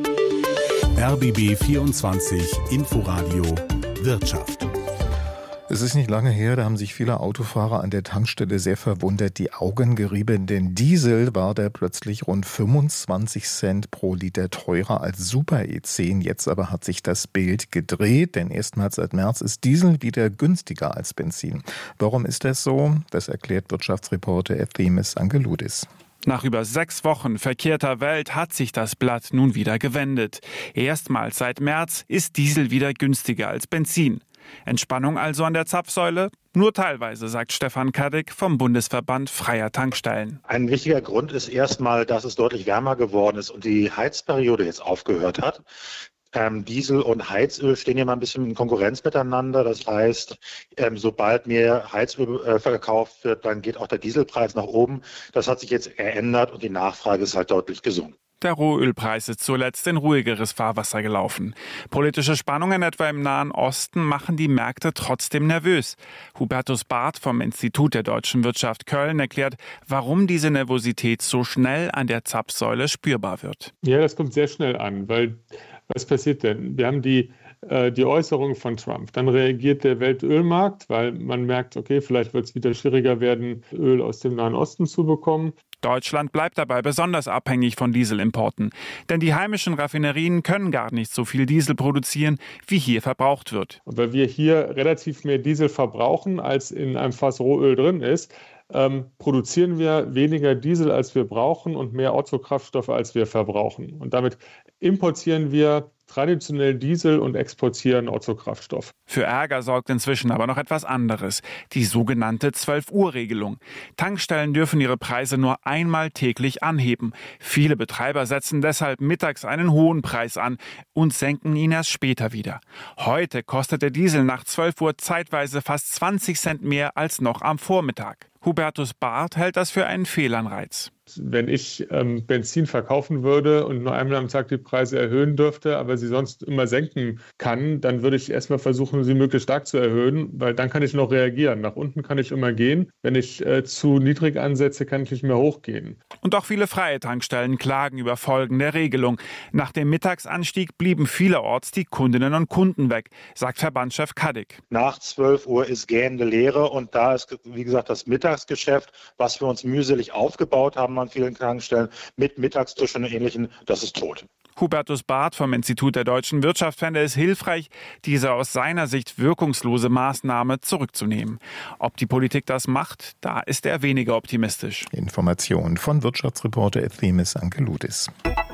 RBB 24 Inforadio Wirtschaft. Es ist nicht lange her, da haben sich viele Autofahrer an der Tankstelle sehr verwundert die Augen gerieben, denn Diesel war da plötzlich rund 25 Cent pro Liter teurer als Super E10. Jetzt aber hat sich das Bild gedreht, denn erstmals seit März ist Diesel wieder günstiger als Benzin. Warum ist das so? Das erklärt Wirtschaftsreporter Efthimis Angeloudis. Nach über 6 Wochen verkehrter Welt hat sich das Blatt nun wieder gewendet. Erstmals seit März ist Diesel wieder günstiger als Benzin. Entspannung also an der Zapfsäule? Nur teilweise, sagt Stefan Kadek vom Bundesverband Freier Tankstellen. Ein wichtiger Grund ist erstmal, dass es deutlich wärmer geworden ist und die Heizperiode jetzt aufgehört hat. Diesel und Heizöl stehen ja mal ein bisschen in Konkurrenz miteinander. Das heißt, sobald mehr Heizöl verkauft wird, dann geht auch der Dieselpreis nach oben. Das hat sich jetzt geändert und die Nachfrage ist halt deutlich gesunken. Der Rohölpreis ist zuletzt in ruhigeres Fahrwasser gelaufen. Politische Spannungen etwa im Nahen Osten machen die Märkte trotzdem nervös. Hubertus Barth vom Institut der deutschen Wirtschaft Köln erklärt, warum diese Nervosität so schnell an der Zapfsäule spürbar wird. Ja, das kommt sehr schnell an, weil was passiert denn? Wir haben die Äußerung von Trump. Dann reagiert der Weltölmarkt, weil man merkt, okay, vielleicht wird es wieder schwieriger werden, Öl aus dem Nahen Osten zu bekommen. Deutschland bleibt dabei besonders abhängig von Dieselimporten. Denn die heimischen Raffinerien können gar nicht so viel Diesel produzieren, wie hier verbraucht wird. Und weil wir hier relativ mehr Diesel verbrauchen, als in einem Fass Rohöl drin ist, produzieren wir weniger Diesel, als wir brauchen und mehr Otto-Kraftstoffe, als wir verbrauchen. Und damit importieren wir traditionell Diesel und exportieren Autokraftstoff. Für Ärger sorgt inzwischen aber noch etwas anderes, die sogenannte 12-Uhr-Regelung. Tankstellen dürfen ihre Preise nur einmal täglich anheben. Viele Betreiber setzen deshalb mittags einen hohen Preis an und senken ihn erst später wieder. Heute kostet der Diesel nach 12 Uhr zeitweise fast 20 Cent mehr als noch am Vormittag. Hubertus Barth hält das für einen Fehlanreiz. Wenn ich Benzin verkaufen würde und nur einmal am Tag die Preise erhöhen dürfte, aber sie sonst immer senken kann, dann würde ich erstmal versuchen, sie möglichst stark zu erhöhen, weil dann kann ich noch reagieren. Nach unten kann ich immer gehen. Wenn ich zu niedrig ansetze, kann ich nicht mehr hochgehen. Und auch viele freie Tankstellen klagen über Folgen der Regelung. Nach dem Mittagsanstieg blieben vielerorts die Kundinnen und Kunden weg, sagt Verbandschef Kadek. Nach 12 Uhr ist gähnende Leere und da ist, wie gesagt, das Mittagsgeschäft, was wir uns mühselig aufgebaut haben an vielen Tankstellen, mit Mittagstisch und Ähnlichem, das ist tot. Hubertus Barth vom Institut der deutschen Wirtschaft fände es hilfreich, diese aus seiner Sicht wirkungslose Maßnahme zurückzunehmen. Ob die Politik das macht, da ist er weniger optimistisch. Information von Wirtschaftsreporter Ethemis Angeloudis.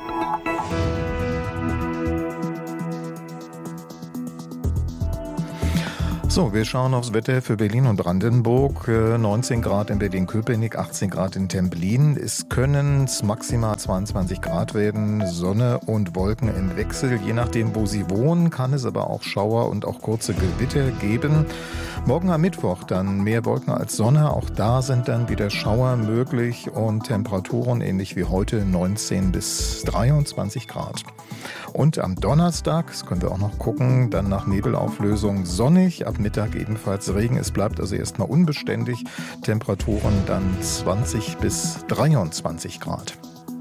So, wir schauen aufs Wetter für Berlin und Brandenburg. 19 Grad in Berlin-Köpenick, 18 Grad in Templin. Es können maximal 22 Grad werden. Sonne und Wolken im Wechsel. Je nachdem, wo Sie wohnen, kann es aber auch Schauer und auch kurze Gewitter geben. Morgen am Mittwoch dann mehr Wolken als Sonne. Auch da sind dann wieder Schauer möglich und Temperaturen ähnlich wie heute 19 bis 23 Grad. Und am Donnerstag, das können wir auch noch gucken, dann nach Nebelauflösung sonnig, ab Mittag ebenfalls Regen. Es bleibt also erstmal unbeständig. Temperaturen dann 20 bis 23 Grad.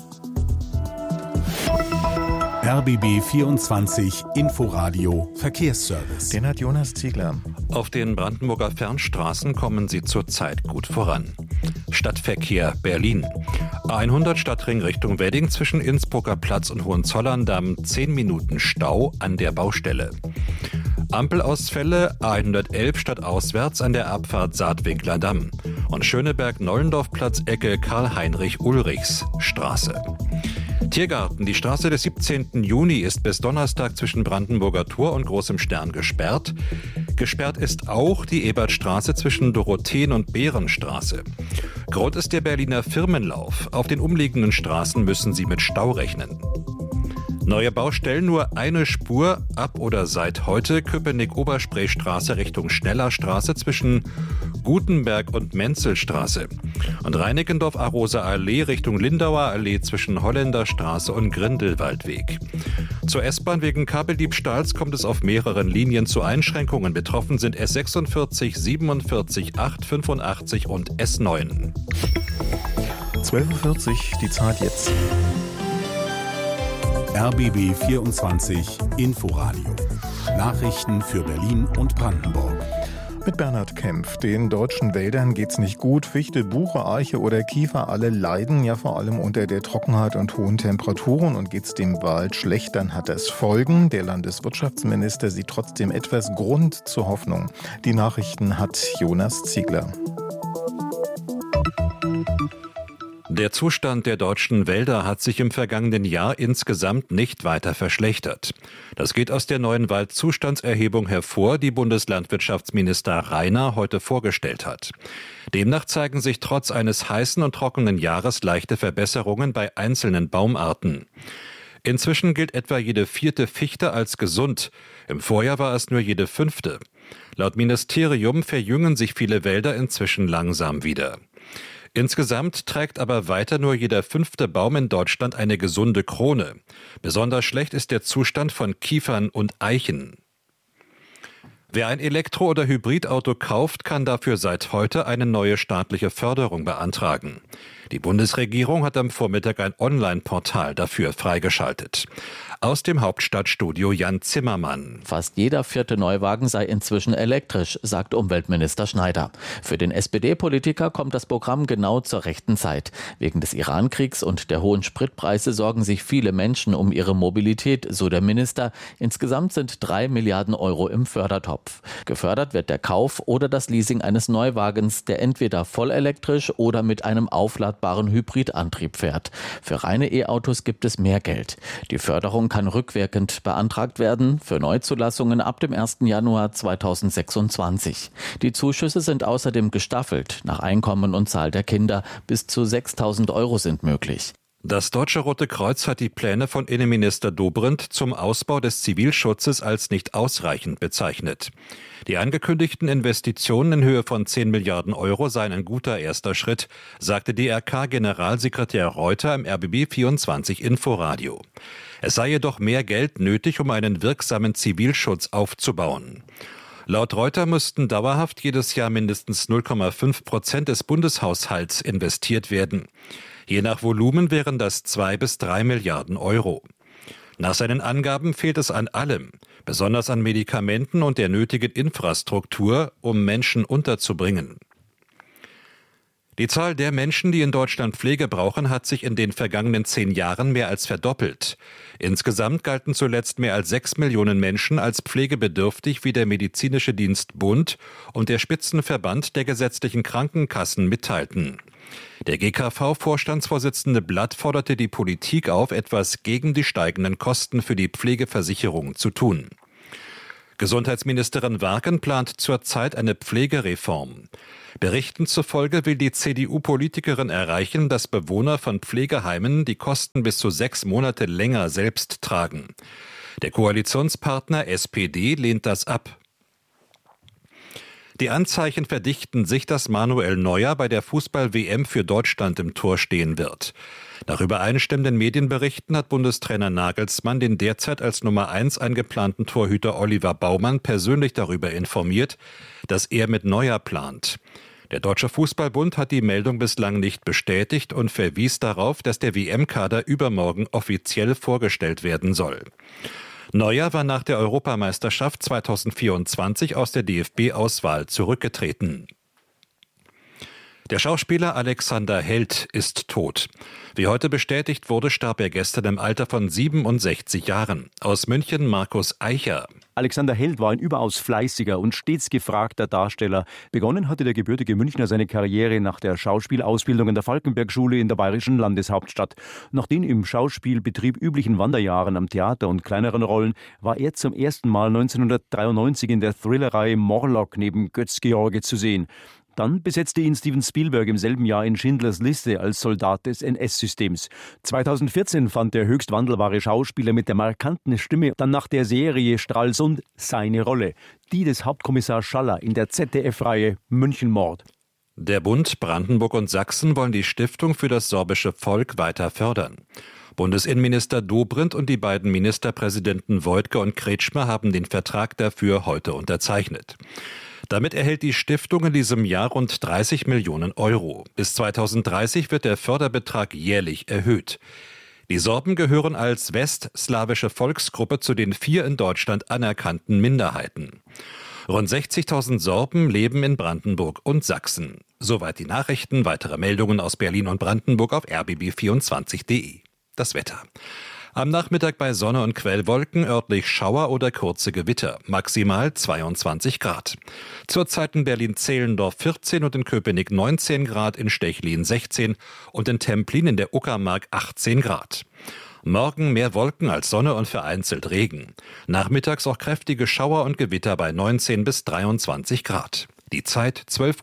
RBB 24 Inforadio Verkehrsservice. Den hat Jonas Ziegler. Auf den Brandenburger Fernstraßen kommen sie zurzeit gut voran. Stadtverkehr Berlin. A100 Stadtring Richtung Wedding zwischen Innsbrucker Platz und Hohenzollern-Damm 10 Minuten Stau an der Baustelle. Ampelausfälle A111 stadtauswärts an der Abfahrt Saatwinkler Damm und Schöneberg-Nollendorf-Platz Ecke Karl-Heinrich-Ulrichs-Straße. Tiergarten. Die Straße des 17. Juni ist bis Donnerstag zwischen Brandenburger Tor und Großem Stern gesperrt. Gesperrt ist auch die Ebertstraße zwischen Dorotheen- und Bärenstraße. Grund ist der Berliner Firmenlauf. Auf den umliegenden Straßen müssen Sie mit Stau rechnen. Neue Baustellen, nur eine Spur ab oder seit heute Köpenick-Oberspreestraße Richtung Schnellerstraße zwischen Gutenberg und Menzelstraße und Reinickendorf-Arosa Allee Richtung Lindauer Allee zwischen Holländerstraße und Grindelwaldweg. Zur S-Bahn wegen Kabeldiebstahls kommt es auf mehreren Linien zu Einschränkungen. Betroffen sind S46, 47, 8, 85 und S9. 12.40 Uhr, die Zeit jetzt. RBB 24 Inforadio. Nachrichten für Berlin und Brandenburg. Mit Bernhard Kempf. Den deutschen Wäldern geht's nicht gut. Fichte, Buche, Eiche oder Kiefer, alle leiden ja vor allem unter der Trockenheit und hohen Temperaturen. Und geht's dem Wald schlecht, dann hat das Folgen. Der Landeswirtschaftsminister sieht trotzdem etwas Grund zur Hoffnung. Die Nachrichten hat Jonas Ziegler. Der Zustand der deutschen Wälder hat sich im vergangenen Jahr insgesamt nicht weiter verschlechtert. Das geht aus der neuen Waldzustandserhebung hervor, die Bundeslandwirtschaftsminister Rainer heute vorgestellt hat. Demnach zeigen sich trotz eines heißen und trockenen Jahres leichte Verbesserungen bei einzelnen Baumarten. Inzwischen gilt etwa jede 4. Fichte als gesund. Im Vorjahr war es nur jede 5. Laut Ministerium verjüngen sich viele Wälder inzwischen langsam wieder. Insgesamt trägt aber weiter nur jeder 5. Baum in Deutschland eine gesunde Krone. Besonders schlecht ist der Zustand von Kiefern und Eichen. Wer ein Elektro- oder Hybridauto kauft, kann dafür seit heute eine neue staatliche Förderung beantragen. Die Bundesregierung hat am Vormittag ein Online-Portal dafür freigeschaltet. Aus dem Hauptstadtstudio Jan Zimmermann. Fast jeder 4. Neuwagen sei inzwischen elektrisch, sagt Umweltminister Schneider. Für den SPD-Politiker kommt das Programm genau zur rechten Zeit. Wegen des Iran-Kriegs und der hohen Spritpreise sorgen sich viele Menschen um ihre Mobilität, so der Minister. Insgesamt sind 3 Milliarden Euro im Fördertopf. Gefördert wird der Kauf oder das Leasing eines Neuwagens, der entweder vollelektrisch oder mit einem Aufladungsgerät startbaren Hybridantrieb fährt. Für reine E-Autos gibt es mehr Geld. Die Förderung kann rückwirkend beantragt werden, für Neuzulassungen ab dem 1. Januar 2026. Die Zuschüsse sind außerdem gestaffelt, nach Einkommen und Zahl der Kinder. Bis zu 6.000 € sind möglich. Das Deutsche Rote Kreuz hat die Pläne von Innenminister Dobrindt zum Ausbau des Zivilschutzes als nicht ausreichend bezeichnet. Die angekündigten Investitionen in Höhe von 10 Milliarden € seien ein guter erster Schritt, sagte DRK-Generalsekretär Reuter im RBB24 Inforadio. Es sei jedoch mehr Geld nötig, um einen wirksamen Zivilschutz aufzubauen. Laut Reuter müssten dauerhaft jedes Jahr mindestens 0,5% des Bundeshaushalts investiert werden. Je nach Volumen wären das 2 bis 3 Milliarden €. Nach seinen Angaben fehlt es an allem, besonders an Medikamenten und der nötigen Infrastruktur, um Menschen unterzubringen. Die Zahl der Menschen, die in Deutschland Pflege brauchen, hat sich in den vergangenen 10 Jahren mehr als verdoppelt. Insgesamt galten zuletzt mehr als 6 Millionen Menschen als pflegebedürftig, wie der Medizinische Dienst Bund und der Spitzenverband der gesetzlichen Krankenkassen mitteilten. Der GKV-Vorstandsvorsitzende Blatt forderte die Politik auf, etwas gegen die steigenden Kosten für die Pflegeversicherung zu tun. Gesundheitsministerin Warken plant zurzeit eine Pflegereform. Berichten zufolge will die CDU-Politikerin erreichen, dass Bewohner von Pflegeheimen die Kosten bis zu 6 Monate länger selbst tragen. Der Koalitionspartner SPD lehnt das ab. Die Anzeichen verdichten sich, dass Manuel Neuer bei der Fußball-WM für Deutschland im Tor stehen wird. Nach übereinstimmenden Medienberichten hat Bundestrainer Nagelsmann den derzeit als Nummer 1 eingeplanten Torhüter Oliver Baumann persönlich darüber informiert, dass er mit Neuer plant. Der Deutsche Fußballbund hat die Meldung bislang nicht bestätigt und verwies darauf, dass der WM-Kader übermorgen offiziell vorgestellt werden soll. Neuer war nach der Europameisterschaft 2024 aus der DFB-Auswahl zurückgetreten. Der Schauspieler Alexander Held ist tot. Wie heute bestätigt wurde, starb er gestern im Alter von 67 Jahren. Aus München Markus Eicher. Alexander Held war ein überaus fleißiger und stets gefragter Darsteller. Begonnen hatte der gebürtige Münchner seine Karriere nach der Schauspielausbildung in der Falkenberg-Schule in der bayerischen Landeshauptstadt. Nach den im Schauspielbetrieb üblichen Wanderjahren am Theater und kleineren Rollen war er zum ersten Mal 1993 in der Thrillerreihe Morlock neben Götz George zu sehen. Dann besetzte ihn Steven Spielberg im selben Jahr in Schindlers Liste als Soldat des NS-Systems. 2014 fand der höchst wandelbare Schauspieler mit der markanten Stimme dann nach der Serie Stralsund seine Rolle, die des Hauptkommissar Schaller in der ZDF-Reihe Münchenmord. Der Bund, Brandenburg und Sachsen wollen die Stiftung für das sorbische Volk weiter fördern. Bundesinnenminister Dobrindt und die beiden Ministerpräsidenten Woidke und Kretschmer haben den Vertrag dafür heute unterzeichnet. Damit erhält die Stiftung in diesem Jahr rund 30 Millionen €. Bis 2030 wird der Förderbetrag jährlich erhöht. Die Sorben gehören als westslawische Volksgruppe zu den 4 in Deutschland anerkannten Minderheiten. Rund 60.000 Sorben leben in Brandenburg und Sachsen. Soweit die Nachrichten. Weitere Meldungen aus Berlin und Brandenburg auf rbb24.de. Das Wetter. Am Nachmittag bei Sonne und Quellwolken, örtlich Schauer oder kurze Gewitter. Maximal 22 Grad. Zurzeit in Berlin-Zehlendorf 14 und in Köpenick 19 Grad, in Stechlin 16 und in Templin in der Uckermark 18 Grad. Morgen mehr Wolken als Sonne und vereinzelt Regen. Nachmittags auch kräftige Schauer und Gewitter bei 19 bis 23 Grad. Die Zeit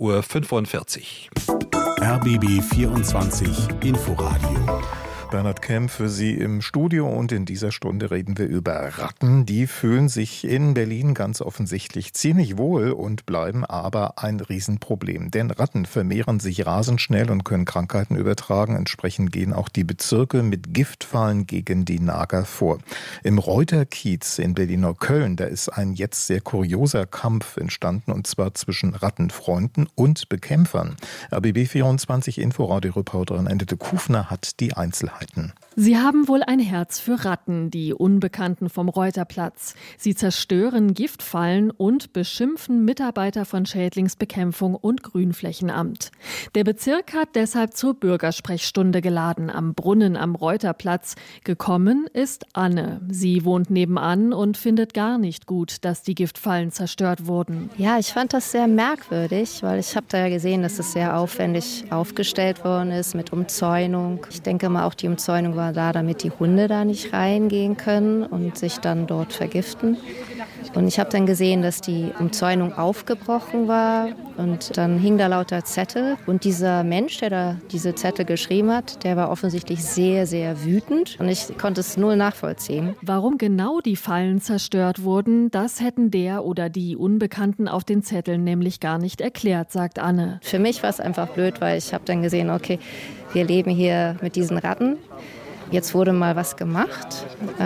12:45 Uhr. RBB 24 Inforadio. Bernhard Kemp für Sie im Studio und in dieser Stunde reden wir über Ratten. Die fühlen sich in Berlin ganz offensichtlich ziemlich wohl und bleiben aber ein Riesenproblem. Denn Ratten vermehren sich rasend schnell und können Krankheiten übertragen. Entsprechend gehen auch die Bezirke mit Giftfallen gegen die Nager vor. Im Reuterkiez in Berlin-Neukölln, da ist ein jetzt sehr kurioser Kampf entstanden, und zwar zwischen Rattenfreunden und Bekämpfern. RBB 24 Inforadio-Reporterin Endete Kufner hat die Einzelheiten. Sie haben wohl ein Herz für Ratten, die Unbekannten vom Reuterplatz. Sie zerstören Giftfallen und beschimpfen Mitarbeiter von Schädlingsbekämpfung und Grünflächenamt. Der Bezirk hat deshalb zur Bürgersprechstunde geladen am Brunnen am Reuterplatz. Gekommen ist Anne. Sie wohnt nebenan und findet gar nicht gut, dass die Giftfallen zerstört wurden. Ja, ich fand das sehr merkwürdig, weil ich habe da ja gesehen, dass es sehr aufwendig aufgestellt worden ist mit Umzäunung. Ich denke mal, auch die Umzäunung war da, damit die Hunde da nicht reingehen können und sich dann dort vergiften. Und ich habe dann gesehen, dass die Umzäunung aufgebrochen war und dann hing da lauter Zettel. Und dieser Mensch, der da diese Zettel geschrieben hat, der war offensichtlich sehr, sehr wütend und ich konnte es null nachvollziehen. Warum genau die Fallen zerstört wurden, das hätten der oder die Unbekannten auf den Zetteln nämlich gar nicht erklärt, sagt Anne. Für mich war es einfach blöd, weil ich habe dann gesehen, okay, wir leben hier mit diesen Ratten. Jetzt wurde mal was gemacht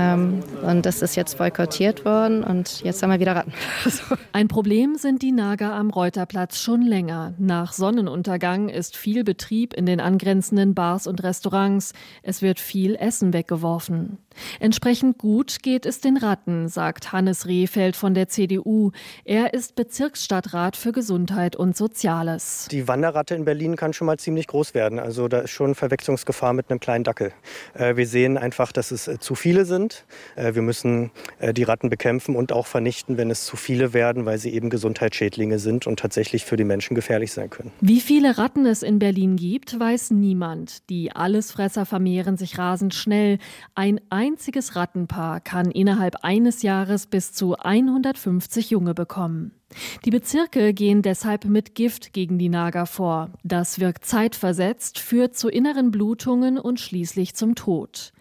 und das ist jetzt boykottiert worden und jetzt haben wir wieder Ratten. Ein Problem sind die Nager am Reuterplatz schon länger. Nach Sonnenuntergang ist viel Betrieb in den angrenzenden Bars und Restaurants. Es wird viel Essen weggeworfen. Entsprechend gut geht es den Ratten, sagt Hannes Rehfeld von der CDU. Er ist Bezirksstadtrat für Gesundheit und Soziales. Die Wanderratte in Berlin kann schon mal ziemlich groß werden. Also da ist schon Verwechslungsgefahr mit einem kleinen Dackel. Wir sehen einfach, dass es zu viele sind. Wir müssen die Ratten bekämpfen und auch vernichten, wenn es zu viele werden, weil sie eben Gesundheitsschädlinge sind und tatsächlich für die Menschen gefährlich sein können. Wie viele Ratten es in Berlin gibt, weiß niemand. Die Allesfresser vermehren sich rasend schnell. Ein einziges Rattenpaar kann innerhalb eines Jahres bis zu 150 Junge bekommen. Die Bezirke gehen deshalb mit Gift gegen die Nager vor. Das wirkt zeitversetzt, führt zu inneren Blutungen und schließlich zum Tod.